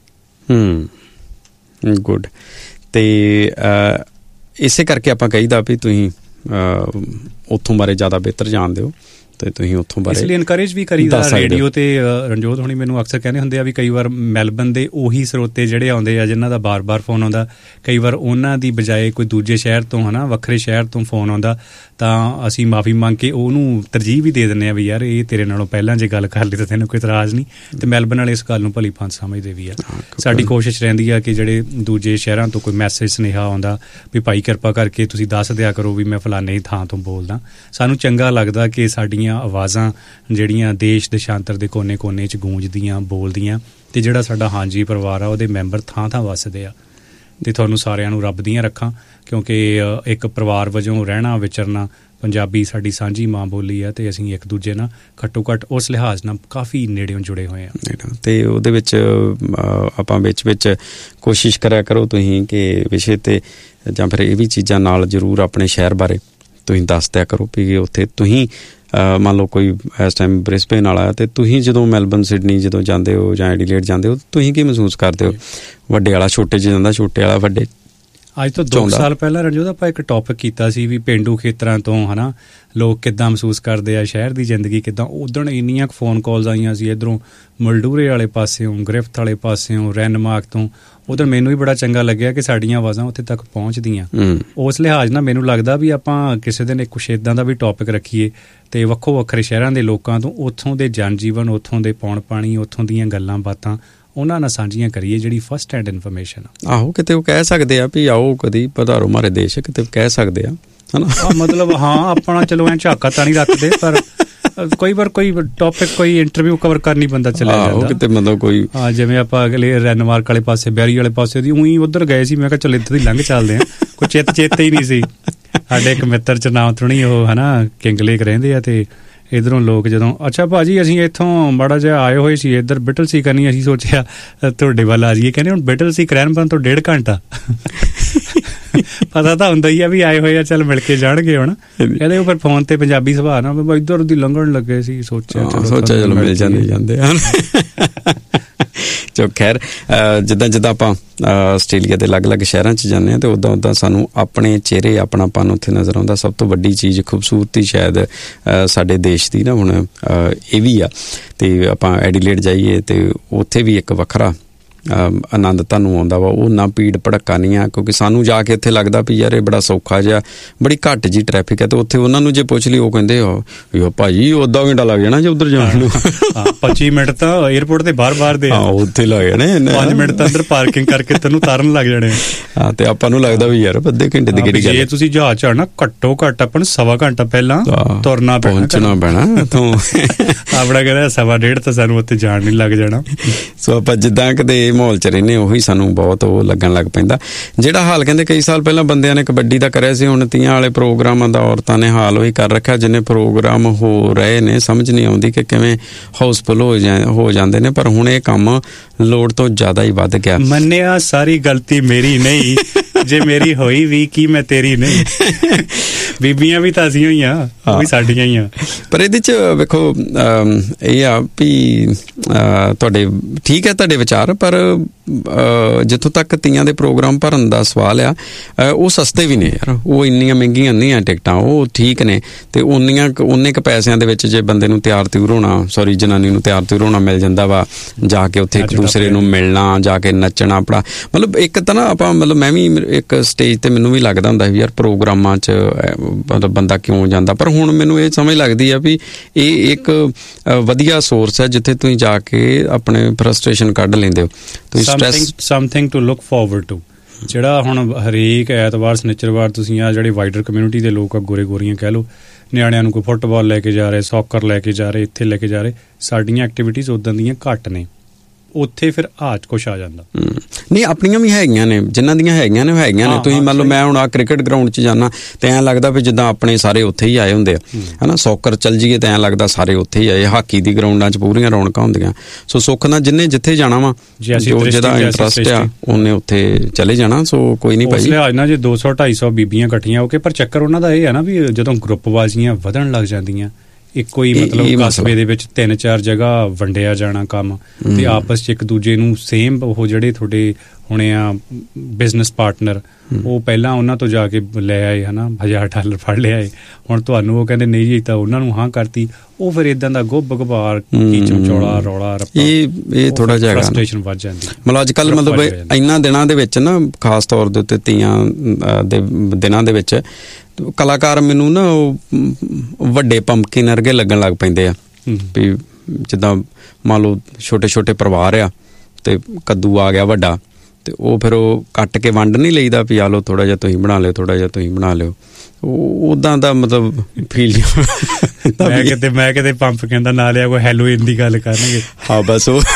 ਗੁੱਡ। ਤੇ ਇਸੇ ਕਰਕੇ ਆਪਾਂ ਕਹੀਦਾ ਵੀ ਤੁਸੀਂ ਉੱਥੋਂ ਬਾਰੇ ਜ਼ਿਆਦਾ ਬਿਹਤਰ ਜਾਣਦੇ ਹੋ, ਤੇ ਤੁਸੀਂ ਉੱਥੋਂ ਬਾਰੇ ਇਸ ਲਈ ਇਨਕਰੇਜ ਵੀ ਕਰੀਦਾ ਰੇਡੀਓ ਤੇ। ਰਣਜੋਤ ਹੋਣੀ ਮੈਨੂੰ ਅਕਸਰ ਕਹਿੰਦੇ ਹੁੰਦੇ ਆ ਵੀ ਕਈ ਵਾਰ ਮੈਲਬਰਨ ਦੇ ਉਹੀ ਸਰੋਤੇ ਜਿਹੜੇ ਆਉਂਦੇ ਆ ਜਿਨ੍ਹਾਂ ਦਾ ਬਾਰ-ਬਾਰ ਫੋਨ ਆਉਂਦਾ, ਕਈ ਵਾਰ ਉਹਨਾਂ ਦੀ ਬਜਾਏ ਕੋਈ ਦੂਜੇ ਸ਼ਹਿਰ ਤੋਂ ਹੈ ਨਾ, ਵੱਖਰੇ ਸ਼ਹਿਰ ਤੋਂ ਫੋਨ ਆਉਂਦਾ, ਤਾਂ ਅਸੀਂ ਮਾਫੀ ਮੰਗ ਕੇ ਉਹਨੂੰ ਤਰਜੀਹ ਵੀ ਦੇ ਦਿੰਦੇ ਆ ਵੀ ਯਾਰ ਇਹ ਤੇਰੇ ਨਾਲੋਂ ਪਹਿਲਾਂ ਜੇ ਗੱਲ ਕਰ ਲਈ ਤਾਂ ਤੈਨੂੰ ਕੋਈ ਇਤਰਾਜ਼ ਨਹੀਂ। ਤੇ ਮੈਲਬਰਨ ਵਾਲੇ ਇਸ ਗੱਲ ਨੂੰ ਭਲੀ ਭਾਂਤ ਸਮਝਦੇ ਵੀ ਆ। ਸਾਡੀ ਕੋਸ਼ਿਸ਼ ਰਹਿੰਦੀ ਆ ਕਿ ਜਿਹੜੇ ਦੂਜੇ ਸ਼ਹਿਰਾਂ ਤੋਂ ਕੋਈ ਮੈਸੇਜ ਸੁਨੇਹਾ ਆਉਂਦਾ ਵੀ ਭਾਈ ਕਿਰਪਾ ਕਰਕੇ ਤੁਸੀਂ ਦੱਸ ਦਿਆ ਕਰੋ ਵੀ ਮੈਂ ਫਲਾਣੇ ਥਾਂ ਤੋਂ ਬੋਲਦਾ। ਸਾਨੂੰ ਚੰਗਾ ਲੱਗਦਾ ਕਿ ਸਾਡੀਆਂ ਆਵਾਜ਼ਾਂ ਜਿਹੜੀਆਂ ਦੇਸ਼ ਦੇਸ਼ਾਂਤਰ ਦੇ ਕੋਨੇ-ਕੋਨੇ 'ਚ ਗੂੰਜਦੀਆਂ, ਬੋਲਦੀਆਂ, ਤੇ ਜਿਹੜਾ ਸਾਡਾ ਹਾਂਜੀ ਪਰਿਵਾਰ ਆ ਉਹਦੇ ਮੈਂਬਰ ਥਾਂ-ਥਾਂ ਵੱਸਦੇ ਆ। ਤੇ ਤੁਹਾਨੂੰ ਸਾਰਿਆਂ ਨੂੰ ਰੱਬ ਦੀਆਂ ਰੱਖਾਂ, ਕਿਉਂਕਿ ਇੱਕ ਪਰਿਵਾਰ ਵਜੋਂ ਰਹਿਣਾ, ਵਿਚਰਨਾ, ਪੰਜਾਬੀ ਸਾਡੀ ਸਾਂਝੀ ਮਾਂ ਬੋਲੀ ਆ, ਤੇ ਅਸੀਂ ਇੱਕ ਦੂਜੇ ਨਾਲ ਘੱਟੋ ਘੱਟ ਉਸ ਲਿਹਾਜ਼ ਨਾਲ ਕਾਫੀ ਨੇੜਿਓਂ ਜੁੜੇ ਹੋਏ ਆ। ਤੇ ਉਹਦੇ ਵਿੱਚ ਆਪਾਂ ਵਿੱਚ ਕੋਸ਼ਿਸ਼ ਕਰਿਆ ਕਰੋ ਤੁਸੀਂ ਕਿ ਵਿਸ਼ੇ ਤੇ ਜਾਂ ਫਿਰ ਇਹ ਵੀ ਚੀਜ਼ਾਂ ਨਾਲ ਜ਼ਰੂਰ ਆਪਣੇ ਸ਼ਹਿਰ ਬਾਰੇ ਤੁਸੀਂ ਦੱਸ ਦਿਆ ਕਰੋ ਵੀ ਉੱਥੇ ਤੁਸੀਂ ਮੰਨ ਲਓ ਕੋਈ ਇਸ ਟਾਈਮ ਬ੍ਰਿਸਬੇਨ ਵਾਲਾ, ਤੇ ਤੁਸੀਂ ਜਦੋਂ ਮੈਲਬਰਨ, ਸਿਡਨੀ ਜਦੋਂ ਜਾਂਦੇ ਹੋ ਜਾਂ ਐਡੀਲੇਡ ਜਾਂਦੇ ਹੋ, ਤੁਸੀਂ ਕੀ ਮਹਿਸੂਸ ਕਰਦੇ ਹੋ? ਵੱਡੇ ਵਾਲਾ ਛੋਟੇ 'ਚ ਜਾਂਦਾ, ਛੋਟੇ ਵਾਲਾ ਵੱਡੇ? ਅੱਜ ਤੋਂ 2 ਸਾਲ ਪਹਿਲਾਂ ਰਣਜੋਤ ਆਪਾਂ ਇੱਕ ਟੌਪਿਕ ਕੀਤਾ ਸੀ ਵੀ ਪੇਂਡੂ ਖੇਤਰਾਂ ਤੋਂ ਹੈ ਨਾ ਲੋਕ ਕਿੱਦਾਂ ਮਹਿਸੂਸ ਕਰਦੇ ਆ, ਸ਼ਹਿਰ ਦੀ ਜ਼ਿੰਦਗੀ ਕਿੱਦਾਂ। ਉਦਣ ਇੰਨੀਆਂ ਕੁ ਫੋਨ ਕਾਲਸ ਆਈਆਂ ਸੀ ਇੱਧਰੋਂ ਮਲਡੂਰੇ ਵਾਲੇ ਪਾਸਿਓਂ, ਗ੍ਰਿਫਥ ਵਾਲੇ ਪਾਸਿਓਂ, ਰੈਨਮਾਰਕ ਤੋਂ। ਉਧਰ ਮੈਨੂੰ ਵੀ ਬੜਾ ਚੰਗਾ ਲੱਗਿਆ ਕਿ ਸਾਡੀਆਂ ਆਵਾਜ਼ਾਂ ਉੱਥੇ ਤੱਕ ਪਹੁੰਚਦੀਆਂ। ਉਸ ਲਿਹਾਜ਼ ਨਾਲ ਮੈਨੂੰ ਲੱਗਦਾ ਵੀ ਆਪਾਂ ਕਿਸੇ ਦਿਨ ਕੁਛ ਇੱਦਾਂ ਦਾ ਵੀ ਟੌਪਿਕ ਰੱਖੀਏ ਤੇ ਵੱਖੋ ਵੱਖਰੇ ਸ਼ਹਿਰਾਂ ਦੇ ਲੋਕਾਂ ਤੋਂ, ਉੱਥੋਂ ਦੇ ਜਨ ਜੀਵਨ, ਉੱਥੋਂ ਦੇ ਪੌਣ ਪਾਣੀ, ਉੱਥੋਂ ਦੀਆਂ ਗੱਲਾਂ ਬਾਤਾਂ ਉਹਨਾਂ ਨਾਲ ਸਾਂਝੀਆਂ ਕਰੀਏ, ਜਿਹੜੀ ਫਸਟ ਹੈਂਡ ਇਨਫੋਰਮੇਸ਼ਨ ਆ। ਆਹੋ, ਕਿਤੇ ਉਹ ਕਹਿ ਸਕਦੇ ਆ ਵੀ ਆਓ ਕਦੀ ਪਧਾਰੋ ਮਾਰੇ ਦੇਸ਼, ਕਿਤੇ ਕਹਿ ਸਕਦੇ ਆ ਹਨਾ। ਮਤਲਬ ਹਾਂ, ਆਪਣਾ ਚਲੋ ਐਂ ਝਾਕਾ ਤਾਂ ਨਹੀਂ ਰੱਖਦੇ, ਪਰ ਕਈ ਵਾਰ ਕੋਈ ਟੌਪਿਕ, ਕੋਈ ਇੰਟਰਵਿਊ ਕਵਰ ਕਰਨੀ ਬੰਦਾ ਚਲਿਆ ਜਾਂਦਾ ਕਿਤੇ, ਮਤਲਬ ਕੋਈ ਜਿਵੇਂ ਆਪਾਂ ਅਗਲੇ ਰੈਨਮਾਰਕ ਵਾਲੇ ਪਾਸੇ, ਬੈਰੀ ਵਾਲੇ ਪਾਸੇ ਦੀ ਉਹੀ ਉੱਧਰ ਗਏ ਸੀ। ਮੈਂ ਕਿਹਾ ਚਲ ਇੱਧਰ ਦੀ ਲੰਘ ਚੱਲਦੇ ਆ, ਕੋਈ ਚੇਤੇ ਹੀ ਨਹੀਂ ਸੀ। ਸਾਡੇ ਇੱਕ ਮਿੱਤਰ ਚ ਨਾਮ ਥੋੜੀ ਉਹ ਹੈ ਨਾ ਕਿੰਗ ਲੇਕ ਰਹਿੰਦੇ ਆ, ਤੇ ਇੱਧਰੋਂ ਲੋਕ ਜਦੋਂ ਅੱਛਾ ਭਾਜੀ ਅਸੀਂ ਇੱਥੋਂ ਮਾੜਾ ਜਿਹਾ ਆਏ ਹੋਏ ਸੀ ਇੱਧਰ ਬਿਟਲਸੀ ਕਰਨੀ, ਅਸੀਂ ਸੋਚਿਆ ਤੁਹਾਡੇ ਵੱਲ ਆ ਜਾਈਏ। ਕਹਿੰਦੇ ਹੁਣ ਬਿਟਲਸੀ ਕਰੈਨਬਰਨ ਤੋਂ 1.5 ਘੰਟਾ। ਪਤਾ ਤਾਂ ਹੁੰਦਾ ਹੀ ਆ ਵੀ ਆਏ ਹੋਏ ਆ, ਚੱਲ ਮਿਲ ਕੇ ਜਾਣਗੇ। ਹੁਣ ਕਹਿੰਦੇ ਉਹ ਫਿਰ ਫੋਨ ਤੇ ਪੰਜਾਬੀ ਸੁਭਾਅ ਨਾਲ ਇੱਧਰ ਦੀ ਲੰਘਣ ਲੱਗੇ ਸੀ, ਸੋਚਿਆ ਚਲੋ ਮਿਲ ਜਾਂਦੇ ਹਨ। ਚਲੋ ਖੈਰ, ਜਿੱਦਾਂ ਆਪਾਂ ਆਸਟ੍ਰੇਲੀਆ ਦੇ ਅਲੱਗ-ਅਲੱਗ ਸ਼ਹਿਰਾਂ 'ਚ ਜਾਂਦੇ ਹਾਂ, ਤੇ ਉੱਦਾਂ ਸਾਨੂੰ ਆਪਣੇ ਚਿਹਰੇ, ਆਪਣਾਪਨ ਉੱਥੇ ਨਜ਼ਰ ਆਉਂਦਾ। ਸਭ ਤੋਂ ਵੱਡੀ ਚੀਜ਼, ਖੂਬਸੂਰਤੀ ਸ਼ਾਇਦ ਸਾਡੇ ਦੇਸ਼ ਦੀ ਨਾ ਹੁਣ ਇਹ ਵੀ ਆ। ਤੇ ਆਪਾਂ ਐਡੀਲੇਡ ਜਾਈਏ ਤੇ ਉੱਥੇ ਵੀ ਇੱਕ ਵੱਖਰਾ ਆਨੰਦ ਤੁਹਾਨੂੰ ਆਉਂਦਾ ਵਾ। ਉਹ ਨਾ ਭੀੜ ਭੜੱਕਾ ਨਹੀਂ ਆ, ਕਿਉਂਕਿ ਸਾਨੂੰ ਜਾ ਕੇ ਇੱਥੇ ਲੱਗਦਾ ਵੀ ਯਾਰ ਇਹ ਬੜਾ ਸੌਖਾ ਜਿਹਾ, ਬੜੀ ਘੱਟ ਜੀ ਟ੍ਰੈਫਿਕ ਹੈ। ਤੇ ਉੱਥੇ ਉਹਨਾਂ ਨੂੰ ਜੇ ਪੁੱਛ ਲਈ, ਉਹ ਕਹਿੰਦੇ ਭਾਜੀ ਅੱਧਾ ਘੰਟਾ ਲੱਗ ਜਾਣਾ ਜੇ ਉੱਧਰ ਜਾਣ ਨੂੰ। 25 ਮਿੰਟ ਤਾਂ ਏਅਰਪੋਰਟ ਦੇ ਬਾਹਰ ਦੇ ਉੱਥੇ ਲੱਗ ਜਾਣੇ, 5 ਮਿੰਟ ਤਾਂ ਅੰਦਰ ਪਾਰਕਿੰਗ ਕਰਕੇ ਤੈਨੂੰ ਤਾਰਨ ਲੱਗ ਜਾਣੇ। ਹਾਂ, ਤੇ ਆਪਾਂ ਨੂੰ ਲੱਗਦਾ ਵੀ ਯਾਰ ਅੱਧੇ ਘੰਟੇ ਦੀ ਕਿਹੜੀ ਗੱਲ। ਜੇ ਤੁਸੀਂ ਜਹਾਜ਼ ਚੜਨਾ ਘੱਟੋ ਘੱਟ ਆਪਾਂ ਨੂੰ 1.25 ਘੰਟਾ ਪਹਿਲਾਂ ਤੁਰਨਾ ਪਹੁੰਚਣਾ ਪੈਣਾ ਇੱਥੋਂ। ਆਪਣਾ ਕਹਿੰਦਾ 1.5 ਤਾਂ ਸਾਨੂੰ ਉੱਥੇ ਜਾਣ ਨਹੀਂ ਲੱਗ ਜਾਣਾ। ਸੋ ਆਪਾਂ ਜਿੱਦਾਂ ਕਦੇ ਜਿਹੜੇ ਮਾਹੌਲ 'ਚ ਰਹਿੰਦੇ ਉਹੀ ਸਾਨੂੰ ਬਹੁਤ ਉਹ ਲੱਗਣ ਲੱਗ ਪੈਂਦਾ। ਜਿਹੜਾ ਹਾਲ ਕਹਿੰਦੇ ਕਈ ਸਾਲ ਪਹਿਲਾਂ ਬੰਦਿਆਂ ਨੇ ਕਬੱਡੀ ਦਾ ਕਰਿਆ ਸੀ, ਹੁਣ ਤੀਆਂ ਵਾਲੇ ਪ੍ਰੋਗਰਾਮਾਂ ਦਾ ਔਰਤਾਂ ਨੇ ਹਾਲ ਉਹੀ ਕਰ ਰੱਖਿਆ। ਜਿੰਨੇ ਪ੍ਰੋਗਰਾਮ ਹੋ ਰਹੇ ਨੇ ਸਮਝ ਨਹੀਂ ਆਉਂਦੀ ਕਿ ਕਿਵੇਂ ਹਾਊਸਫੁੱਲ ਹੋ ਜਾਂਦੇ ਨੇ, ਪਰ ਹੁਣ ਇਹ ਕੰਮ ਲੋੜ ਤੋਂ ਜ਼ਿਆਦਾ ਹੀ ਵੱਧ ਗਿਆ। ਮੰਨਿਆ ਸਾਰੀ ਗਲਤੀ ਮੇਰੀ ਨਹੀਂ, ਜੇ ਮੇਰੀ ਹੋਈ ਵੀ ਕੀ ਮੈਂ ਤੇਰੀ ਨਹੀਂ। ਬੀਬੀਆਂ ਵੀ ਤਾਂ ਅਸੀਂ ਹੋਈਆਂ, ਉਹ ਵੀ ਸਾਡੀਆਂ ਹੀ ਆ। ਪਰ ਇਹਦੇ 'ਚ ਵੇਖੋ ਇਹ ਆ ਵੀ ਤੁਹਾਡੇ ਠੀਕ ਹੈ ਤੁਹਾਡੇ ਵਿਚਾਰ, ਪਰ ਜਿੱਥੋਂ ਤੱਕ ਤੀਆਂ ਦੇ ਪ੍ਰੋਗਰਾਮ ਭਰਨ ਦਾ ਸਵਾਲ ਆ, ਉਹ ਸਸਤੇ ਵੀ ਨੇ ਯਾਰ। ਉਹ ਇੰਨੀਆਂ ਮਹਿੰਗੀਆਂ ਨਹੀਂ ਆ ਟਿਕਟਾਂ, ਉਹ ਠੀਕ ਨੇ। ਤੇ ਉਨੇ ਕੁ ਪੈਸਿਆਂ ਦੇ ਵਿੱਚ ਜੇ ਬੰਦੇ ਨੂੰ ਜਨਾਨੀ ਨੂੰ ਤਿਆਰ ਤਿਉਰ ਹੋਣਾ ਮਿਲ ਜਾਂਦਾ ਵਾ, ਜਾ ਕੇ ਉੱਥੇ ਇੱਕ ਦੂਸਰੇ ਨੂੰ ਮਿਲਣਾ, ਜਾ ਕੇ ਨੱਚਣਾ ਆਪਣਾ, ਮਤਲਬ ਇੱਕ ਤਾਂ ਨਾ ਆਪਾਂ ਮਤਲਬ ਮੈਂ ਵੀ ਇੱਕ ਸਟੇਜ ਤੇ ਮੈਨੂੰ ਵੀ ਲੱਗਦਾ ਹੁੰਦਾ ਵੀ ਯਾਰ ਪ੍ਰੋਗਰਾਮਾਂ 'ਚ ਮਤਲਬ ਬੰਦਾ ਕਿਉਂ ਜਾਂਦਾ। ਪਰ ਹੁਣ ਮੈਨੂੰ ਇਹ ਸਮਝ ਲੱਗਦੀ ਆ ਵੀ ਇਹ ਇੱਕ ਵਧੀਆ ਸੋਰਸ ਹੈ ਜਿੱਥੇ ਤੁਸੀਂ ਜਾ ਕੇ ਆਪਣੇ ਫਰਸਟ੍ਰੇਸ਼ਨ ਕੱਢ ਲੈਂਦੇ ਹੋ। Something to look forward to. ਜਿਹੜਾ ਹੁਣ ਹਰੇਕ ਐਤਵਾਰ ਸਨਿਚਰਵਾਰ ਤੁਸੀਂ ਆ ਜਿਹੜੇ ਵਾਈਡਰ ਕਮਿਊਨਿਟੀ ਦੇ ਲੋਕ ਆ, ਗੋਰੇ ਗੋਰੀਆਂ ਕਹਿ ਲਓ, ਨਿਆਣਿਆਂ ਨੂੰ ਕੋਈ ਫੁੱਟਬਾਲ ਲੈ ਕੇ ਜਾ ਰਹੇ, ਸੌਕਰ ਲੈ ਕੇ ਜਾ ਰਹੇ, ਇੱਥੇ ਲੈ ਕੇ ਜਾ ਰਹੇ। ਸਾਡੀਆਂ ਐਕਟੀਵਿਟੀਜ਼ ਉੱਦਾਂ ਦੀਆਂ ਘੱਟ ਨੇ, ਉੱਥੇ ਫਿਰ ਆਜ ਕੁਛ ਆ ਜਾਂਦਾ। ਨਹੀਂ ਆਪਣੀਆਂ ਵੀ ਹੈਗੀਆਂ ਨੇ, ਜਿਨ੍ਹਾਂ ਦੀਆਂ ਹੈਗੀਆਂ ਨੇ ਤੁਸੀਂ ਮੰਨ ਲਓ ਮੈਂ ਹੁਣ ਆ ਕ੍ਰਿਕਟ ਗਰਾਊਂਡ 'ਚ ਜਾਣਾ ਤੇ ਐਂ ਲੱਗਦਾ ਵੀ ਜਿੱਦਾਂ ਆਪਣੇ ਸਾਰੇ ਉੱਥੇ ਹੀ ਆਏ ਹੁੰਦੇ ਆ, ਹਨਾ। ਸੌਕਰ ਚੱਲ ਜਾਈਏ ਤਾਂ ਐਂ ਲੱਗਦਾ ਸਾਰੇ ਉੱਥੇ ਹੀ ਆਏ। ਹਾਕੀ ਦੀ ਗਰਾਊਂਡਾਂ 'ਚ ਪੂਰੀਆਂ ਰੌਣਕਾਂ ਹੁੰਦੀਆਂ। ਸੋ ਸੁੱਖ ਨਾਲ ਜਿਹਨੇ ਜਿੱਥੇ ਜਾਣਾ ਵਾ, ਜਿਹਦਾ ਇੰਟਰਸਟ ਆ ਉਹਨੇ ਉੱਥੇ ਚਲੇ ਜਾਣਾ। ਸੋ ਕੋਈ ਨਹੀਂ ਭਾਈ, ਨਾ ਜੇ 200-250 ਬੀਬੀਆਂ ਇਕੱਠੀਆਂ ਹੋ ਕੇ, ਪਰ ਚੱਕਰ ਉਹਨਾਂ ਦਾ ਇਹ ਹੈ ਨਾ ਵੀ ਜਦੋਂ ਗਰੁੱਪਬਾਜ਼ੀਆਂ ਵਧਣ ਲੱਗ ਜਾਂਦੀਆਂ, ਇੱਕੋ ਹੀ ਮਤਲਬ ਕਸਬੇ ਦੇ ਵਿੱਚ 3-4 ਜਗ੍ਹਾ ਵੰਡਿਆ ਜਾਣਾ ਕੰਮ, ਤੇ ਆਪਸ 'ਚ ਇੱਕ ਦੂਜੇ ਨੂੰ ਸੇਮ ਉਹ ਜਿਹੜੇ ਤੁਹਾਡੇ ਹੁਣੇ ਆ ਬਿਜ਼ਨਸ ਪਾਰਟਨਰ, ਉਹ ਪਹਿਲਾਂ ਉਹਨਾਂ ਤੋਂ ਜਾ ਕੇ ਲੈ ਆਏ ਹਨਾ, $1000 ਫੜ ਲਿਆਏ, ਹੁਣ ਤੁਹਾਨੂੰ ਉਹ ਕਹਿੰਦੇ ਨਹੀਂ ਜੀ ਤਾਂ ਉਹਨਾਂ ਨੂੰ ਹਾਂ ਕਰਤੀ। ਉਹ ਫਿਰ ਇਦਾਂ ਦਾ ਗੁੱਬ ਗਬਾਰ ਕੀ ਚਮਚੌਲਾ ਰੌਲਾ ਰੱਪਾ, ਇਹ ਥੋੜਾ ਜਿਹਾ ਫਰਸਟ੍ਰੇਸ਼ਨ ਵੱਧ ਜਾਂਦੀ। ਮਤਲਬ ਅੱਜ ਕੱਲ੍ਹ ਮਤਲਬ ਇਹਨਾਂ ਦਿਨਾਂ ਦੇ ਵਿੱਚ ਨਾ, ਖਾਸ ਤੌਰ ਦੇ ਉੱਤੇ ਤੀਆਂ ਦੇ ਦਿਨਾਂ ਦੇ ਵਿੱਚ ਕਲਾਕਾਰ ਮੈਨੂੰ ਨਾ ਉਹ ਵੱਡੇ ਪੰਪਕਿਨ ਵਰਗੇ ਲੱਗਣ ਲੱਗ ਪੈਂਦੇ ਆ। ਵੀ ਜਿੱਦਾਂ ਮੰਨ ਲਓ ਛੋਟੇ ਛੋਟੇ ਪਰਿਵਾਰ ਆ ਤੇ ਕੱਦੂ ਆ ਗਿਆ ਵੱਡਾ, ਤੇ ਉਹ ਫਿਰ ਉਹ ਕੱਟ ਕੇ ਵੰਡ ਨਹੀਂ ਲਈਦਾ ਵੀ ਆ ਲਓ ਥੋੜਾ ਜਿਹਾ ਤੁਸੀਂ ਬਣਾ ਲਿਓ, ਥੋੜਾ ਜਿਹਾ ਤੁਸੀਂ ਬਣਾ ਲਿਓ। ਉਦਾਂ ਦਾ ਮਤਲਬ ਫੀਲ ਮੈਂ ਕਿਤੇ ਪੰਪ ਕਹਿੰਦਾ ਨਾ ਲਿਆ ਕੋਈ ਹੈਲੋਇਨ ਦੀ ਗੱਲ ਕਰਨਗੇ। ਹਾਂ ਬਸ ਉਹ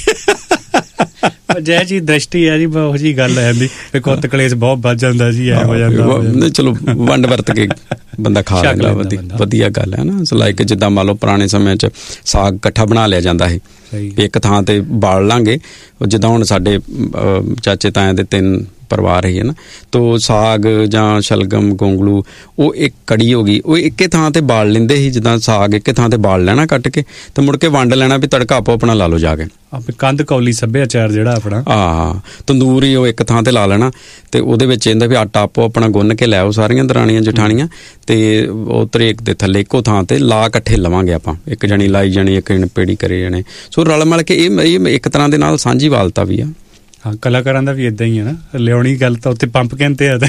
ਜੈ ਜੀ ਦ੍ਰਿਸ਼ਟੀ ਹੈ ਜੀ, ਉਹੋ ਜਿਹੀ ਗੱਲ ਆ ਜਾਂਦੀ ਵੀ ਕੁੱਤ ਕਲੇਸ਼ ਬਹੁਤ ਵੱਧ ਜਾਂਦਾ ਜੀ, ਐ ਹੋ ਜਾਂਦਾ। ਚਲੋ ਵੰਡ ਵਰਤ ਕੇ ਬੰਦਾ ਖਾ ਲੈਂਦਾ, ਵਧੀਆ ਗੱਲ ਹੈ ਨਾ। ਲਾਈਕ ਜਿੱਦਾਂ ਮੰਨ ਲਓ ਪੁਰਾਣੇ ਸਮਿਆਂ 'ਚ ਸਾਗ ਇਕੱਠਾ ਬਣਾ ਲਿਆ ਜਾਂਦਾ ਸੀ, ਇੱਕ ਥਾਂ ਤੇ ਬਾਲ ਲਾਂਗੇ। ਜਿੱਦਾਂ ਹੁਣ ਸਾਡੇ ਚਾਚੇ ਤਾਇਆਂ ਦੇ 3 ਪਰਿਵਾਰ ਹੀ ਹੈ ਨਾ, ਤੋ ਸਾਗ ਜਾਂ ਸ਼ਲਗਮ ਗੋਂਗਲੂ ਉਹ ਇੱਕ ਕੜੀ ਹੋ ਗਈ, ਉਹ ਇੱਕੇ ਥਾਂ ਤੇ ਬਾਲ ਲੈਂਦੇ ਸੀ। ਜਿੱਦਾਂ ਸਾਗ ਇੱਕੇ ਥਾਂ ਤੇ ਬਾਲ ਲੈਣਾ ਕੱਟ ਕੇ, ਤੇ ਮੁੜ ਕੇ ਵੰਡ ਲੈਣਾ ਵੀ ਤੜਕਾ ਆਪੋ ਆਪਣਾ ਲਾ ਲਓ ਜਾ ਕੇ। ਕੰਧ ਕੌਲੀ ਸੱਭਿਆਚਾਰ ਜਿਹੜਾ ਆਪਣਾ, ਤੰਦੂਰ ਹੀ ਉਹ ਇੱਕ ਥਾਂ ਤੇ ਲਾ ਲੈਣਾ, ਤੇ ਉਹਦੇ ਵਿੱਚ ਇਹਦਾ ਵੀ ਆਟਾ ਆਪੋ ਆਪਣਾ ਗੁੰਨ ਕੇ ਲੈ ਆਓ ਸਾਰੀਆਂ ਦਰਾਣੀਆਂ ਜਠਾਣੀਆਂ, ਤੇ ਉਹ ਤਰੇਕ ਦੇ ਥੱਲੇ ਇੱਕੋ ਥਾਂ ਤੇ ਲਾ ਇਕੱਠੇ ਲਵਾਂਗੇ ਆਪਾਂ। ਇੱਕ ਜਣੀ ਲਾਈ ਜਾਣੀ, ਇੱਕ ਜਣੀ ਪੇੜੀ ਕਰੇ ਜਾਣੇ। ਸੋ ਰਲ ਮਿਲ ਕੇ ਇਹ ਇੱਕ ਤਰ੍ਹਾਂ ਦੇ ਨਾਲ ਸਾਂਝੀ ਵਾਲਤਾ ਵੀ ਆ। ਹਾਂ ਕਲਾਕਾਰਾਂ ਦਾ ਵੀ ਏਦਾਂ ਹੀ ਹੈ ਨਾ, ਲਿਆਉਣੀ ਗੱਲ ਤਾਂ ਉੱਥੇ ਪੰਪ ਕਹਿੰਦੇ ਆ,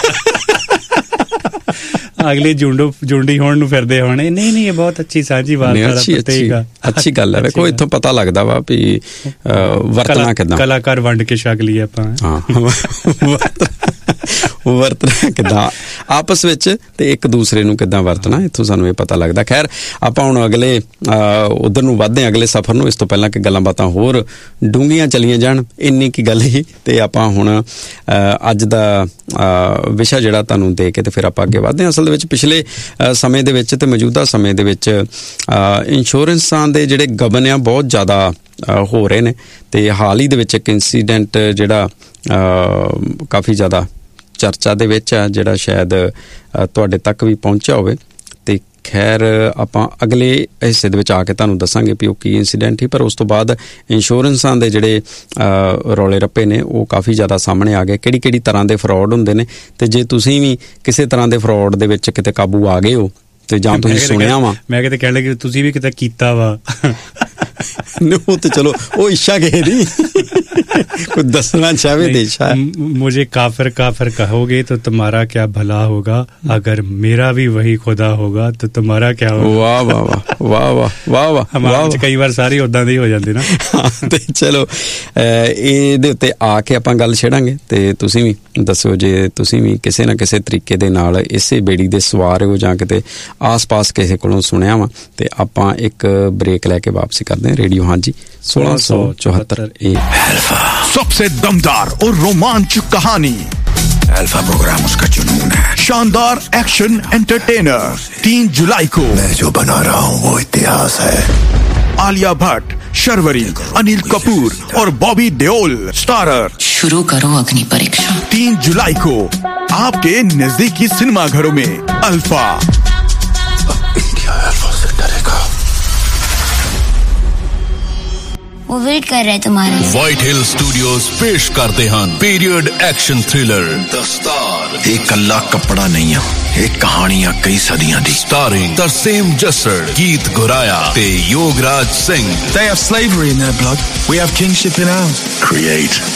ਅਗਲੇ ਜੁੰਡੀ ਹੋਣ ਨੂੰ ਫਿਰਦੇ ਹੋਣੇ। ਨਹੀਂ ਇਹ ਬਹੁਤ ਅੱਛੀ ਸਾਂਝੀ ਵਾਲਤਾ, ਅੱਛੀ ਗੱਲ ਹੈ। ਵੇਖੋ ਇੱਥੋਂ ਪਤਾ ਲੱਗਦਾ ਵਾ ਵੀ ਵਰਤਣਾ ਕਿੱਦਾਂ, ਕਲਾਕਾਰ ਵੰਡ ਕੇ ਛਕ ਲਈਏ ਆਪਾਂ, ਵਰਤਣਾ ਕਿੱਦਾਂ ਆਪਸ ਵਿੱਚ, ਤੇ ਇੱਕ ਦੂਸਰੇ ਨੂੰ ਕਿੱਦਾਂ ਵਰਤਣਾ, ਇੱਥੋਂ ਸਾਨੂੰ ਇਹ ਪਤਾ ਲੱਗਦਾ। ਖੈਰ ਆਪਾਂ ਹੁਣ ਅਗਲੇ ਉਧਰ ਨੂੰ ਵੱਧਦੇ ਹਾਂ, ਅਗਲੇ ਸਫ਼ਰ ਨੂੰ। ਇਸ ਤੋਂ ਪਹਿਲਾਂ ਕਿ ਗੱਲਾਂ ਬਾਤਾਂ ਹੋਰ ਡੂੰਘੀਆਂ ਚਲੀਆਂ ਜਾਣ, ਇੰਨੀ ਕੀ ਗੱਲ ਹੀ। ਤੇ ਆਪਾਂ ਹੁਣ ਅੱਜ ਦਾ ਵਿਸ਼ਾ ਜਿਹੜਾ ਤੁਹਾਨੂੰ ਦੇ ਕੇ ਤੇ ਫਿਰ ਆਪਾਂ ਅੱਗੇ ਵੱਧਦੇ ਹਾਂ। ਅਸਲ ਦੇ ਵਿੱਚ ਪਿਛਲੇ ਸਮੇਂ ਦੇ ਵਿੱਚ ਤੇ ਮੌਜੂਦਾ ਸਮੇਂ ਦੇ ਵਿੱਚ ਇੰਸ਼ੋਰੈਂਸਾਂ ਦੇ ਜਿਹੜੇ ਗਬਨ ਆ ਬਹੁਤ ਜ਼ਿਆਦਾ ਹੋ ਰਹੇ ਨੇ। ਤੇ ਹਾਲ ਹੀ ਦੇ ਵਿੱਚ ਇੱਕ ਇੰਸੀਡੈਂਟ ਜਿਹੜਾ ਕਾਫੀ ਜ਼ਿਆਦਾ ਚਰਚਾ ਦੇ ਵਿੱਚ ਆ, ਜਿਹੜਾ ਸ਼ਾਇਦ ਤੁਹਾਡੇ ਤੱਕ ਵੀ ਪਹੁੰਚਿਆ ਹੋਵੇ। ਤੇ ਖੈਰ ਆਪਾਂ ਅਗਲੇ ਹਿੱਸੇ ਦੇ ਵਿੱਚ ਆ ਕੇ ਤੁਹਾਨੂੰ ਦੱਸਾਂਗੇ ਵੀ ਉਹ ਕੀ ਇੰਸੀਡੈਂਟ ਸੀ। ਪਰ ਉਸ ਤੋਂ ਬਾਅਦ ਇੰਸ਼ੋਰੈਂਸਾਂ ਦੇ ਜਿਹੜੇ ਰੌਲੇ ਰੱਪੇ ਨੇ ਉਹ ਕਾਫੀ ਜ਼ਿਆਦਾ ਸਾਹਮਣੇ ਆ ਗਏ, ਕਿਹੜੀ ਤਰ੍ਹਾਂ ਦੇ ਫਰੌਡ ਹੁੰਦੇ ਨੇ। ਤੇ ਜੇ ਤੁਸੀਂ ਵੀ ਕਿਸੇ ਤਰ੍ਹਾਂ ਦੇ ਫਰੌਡ ਦੇ ਵਿੱਚ ਕਿਤੇ ਕਾਬੂ ਆ ਗਏ ਹੋ, ਤੇ ਜਾਂ ਤੁਸੀਂ ਸੁਣਿਆ ਵਾ, ਮੈਂ ਕਿਤੇ ਕਹਿਣ ਲੱਗੀ ਤੁਸੀਂ ਵੀ ਕਿਤੇ ਕੀਤਾ ਵਾ, ਉਹ ਤੇ ਚਲੋ ਉਹ ਇੱਛਾ ਕਿਸੇ ਦੀ कुछ दसना चाहे देशा। मुझे काफिर काफिर कहोगे तो तुम्हारा क्या भला होगा, अगर मेरा भी वही खुदा होगा तो तुम्हारा क्या होगा। वाह वाह वाह वाह वाह वाह। हमारे कई बार सारी उदां दी हो जाती ना। ਤੇ ਚਲੋ ਇਹਦੇ ਉੱਤੇ ਆ ਕੇ ਆਪਾਂ ਗੱਲ ਛੇੜਾਂਗੇ ਤੇ ਤੁਸੀਂ ਵੀ ਦੱਸੋ ਜੇ ਤੁਸੀਂ ਵੀ ਕਿਸੇ ਨਾ ਕਿਸੇ ਤਰੀਕੇ ਦੇ ਨਾਲ ਇਸੇ ਬੇੜੀ ਦੇ ਸਵਾਰ ਹੋ ਜਾਂ ਕਿਤੇ ਆਸ-ਪਾਸ ਕਿਸੇ ਕੋਲੋਂ ਸੁਣਿਆ ਵਾ। ਤੇ ਆਪਾਂ ਇੱਕ ਬ੍ਰੇਕ ਲੈ ਕੇ ਵਾਪਸੀ ਕਰਦੇ ਹਾਂ। हैं रेडियो हांजी 1674 अल्फा, सबसे दमदार और रोमांचक कहानी। अल्फा प्रोग्राम उसका जुनून है। शानदार एक्शन एंटरटेनर 3 जुलाई को। मैं जो बना रहा हूँ वो इतिहास है। आलिया भट्ट, शर्वरी, अनिल कपूर और बॉबी देओल स्टारर। शुरू करो अग्नि परीक्षा। 3 जुलाई को आपके नजदीकी सिनेमा घरों में। अल्फा। इंडिया अल्फा से डरेगा। वो वेट कर रहे हैं तुम्हारा। व्हाइट हिल स्टूडियोज पेश करते हैं period action thriller the star. एक कल्ला कपड़ा नहीं है, एक कहानियां कई सदियां दी। स्टारिंग तरसेम जसर, गीत गुराया ते Yograj Singh. They have slavery in their blood. We have kingship in ours. Create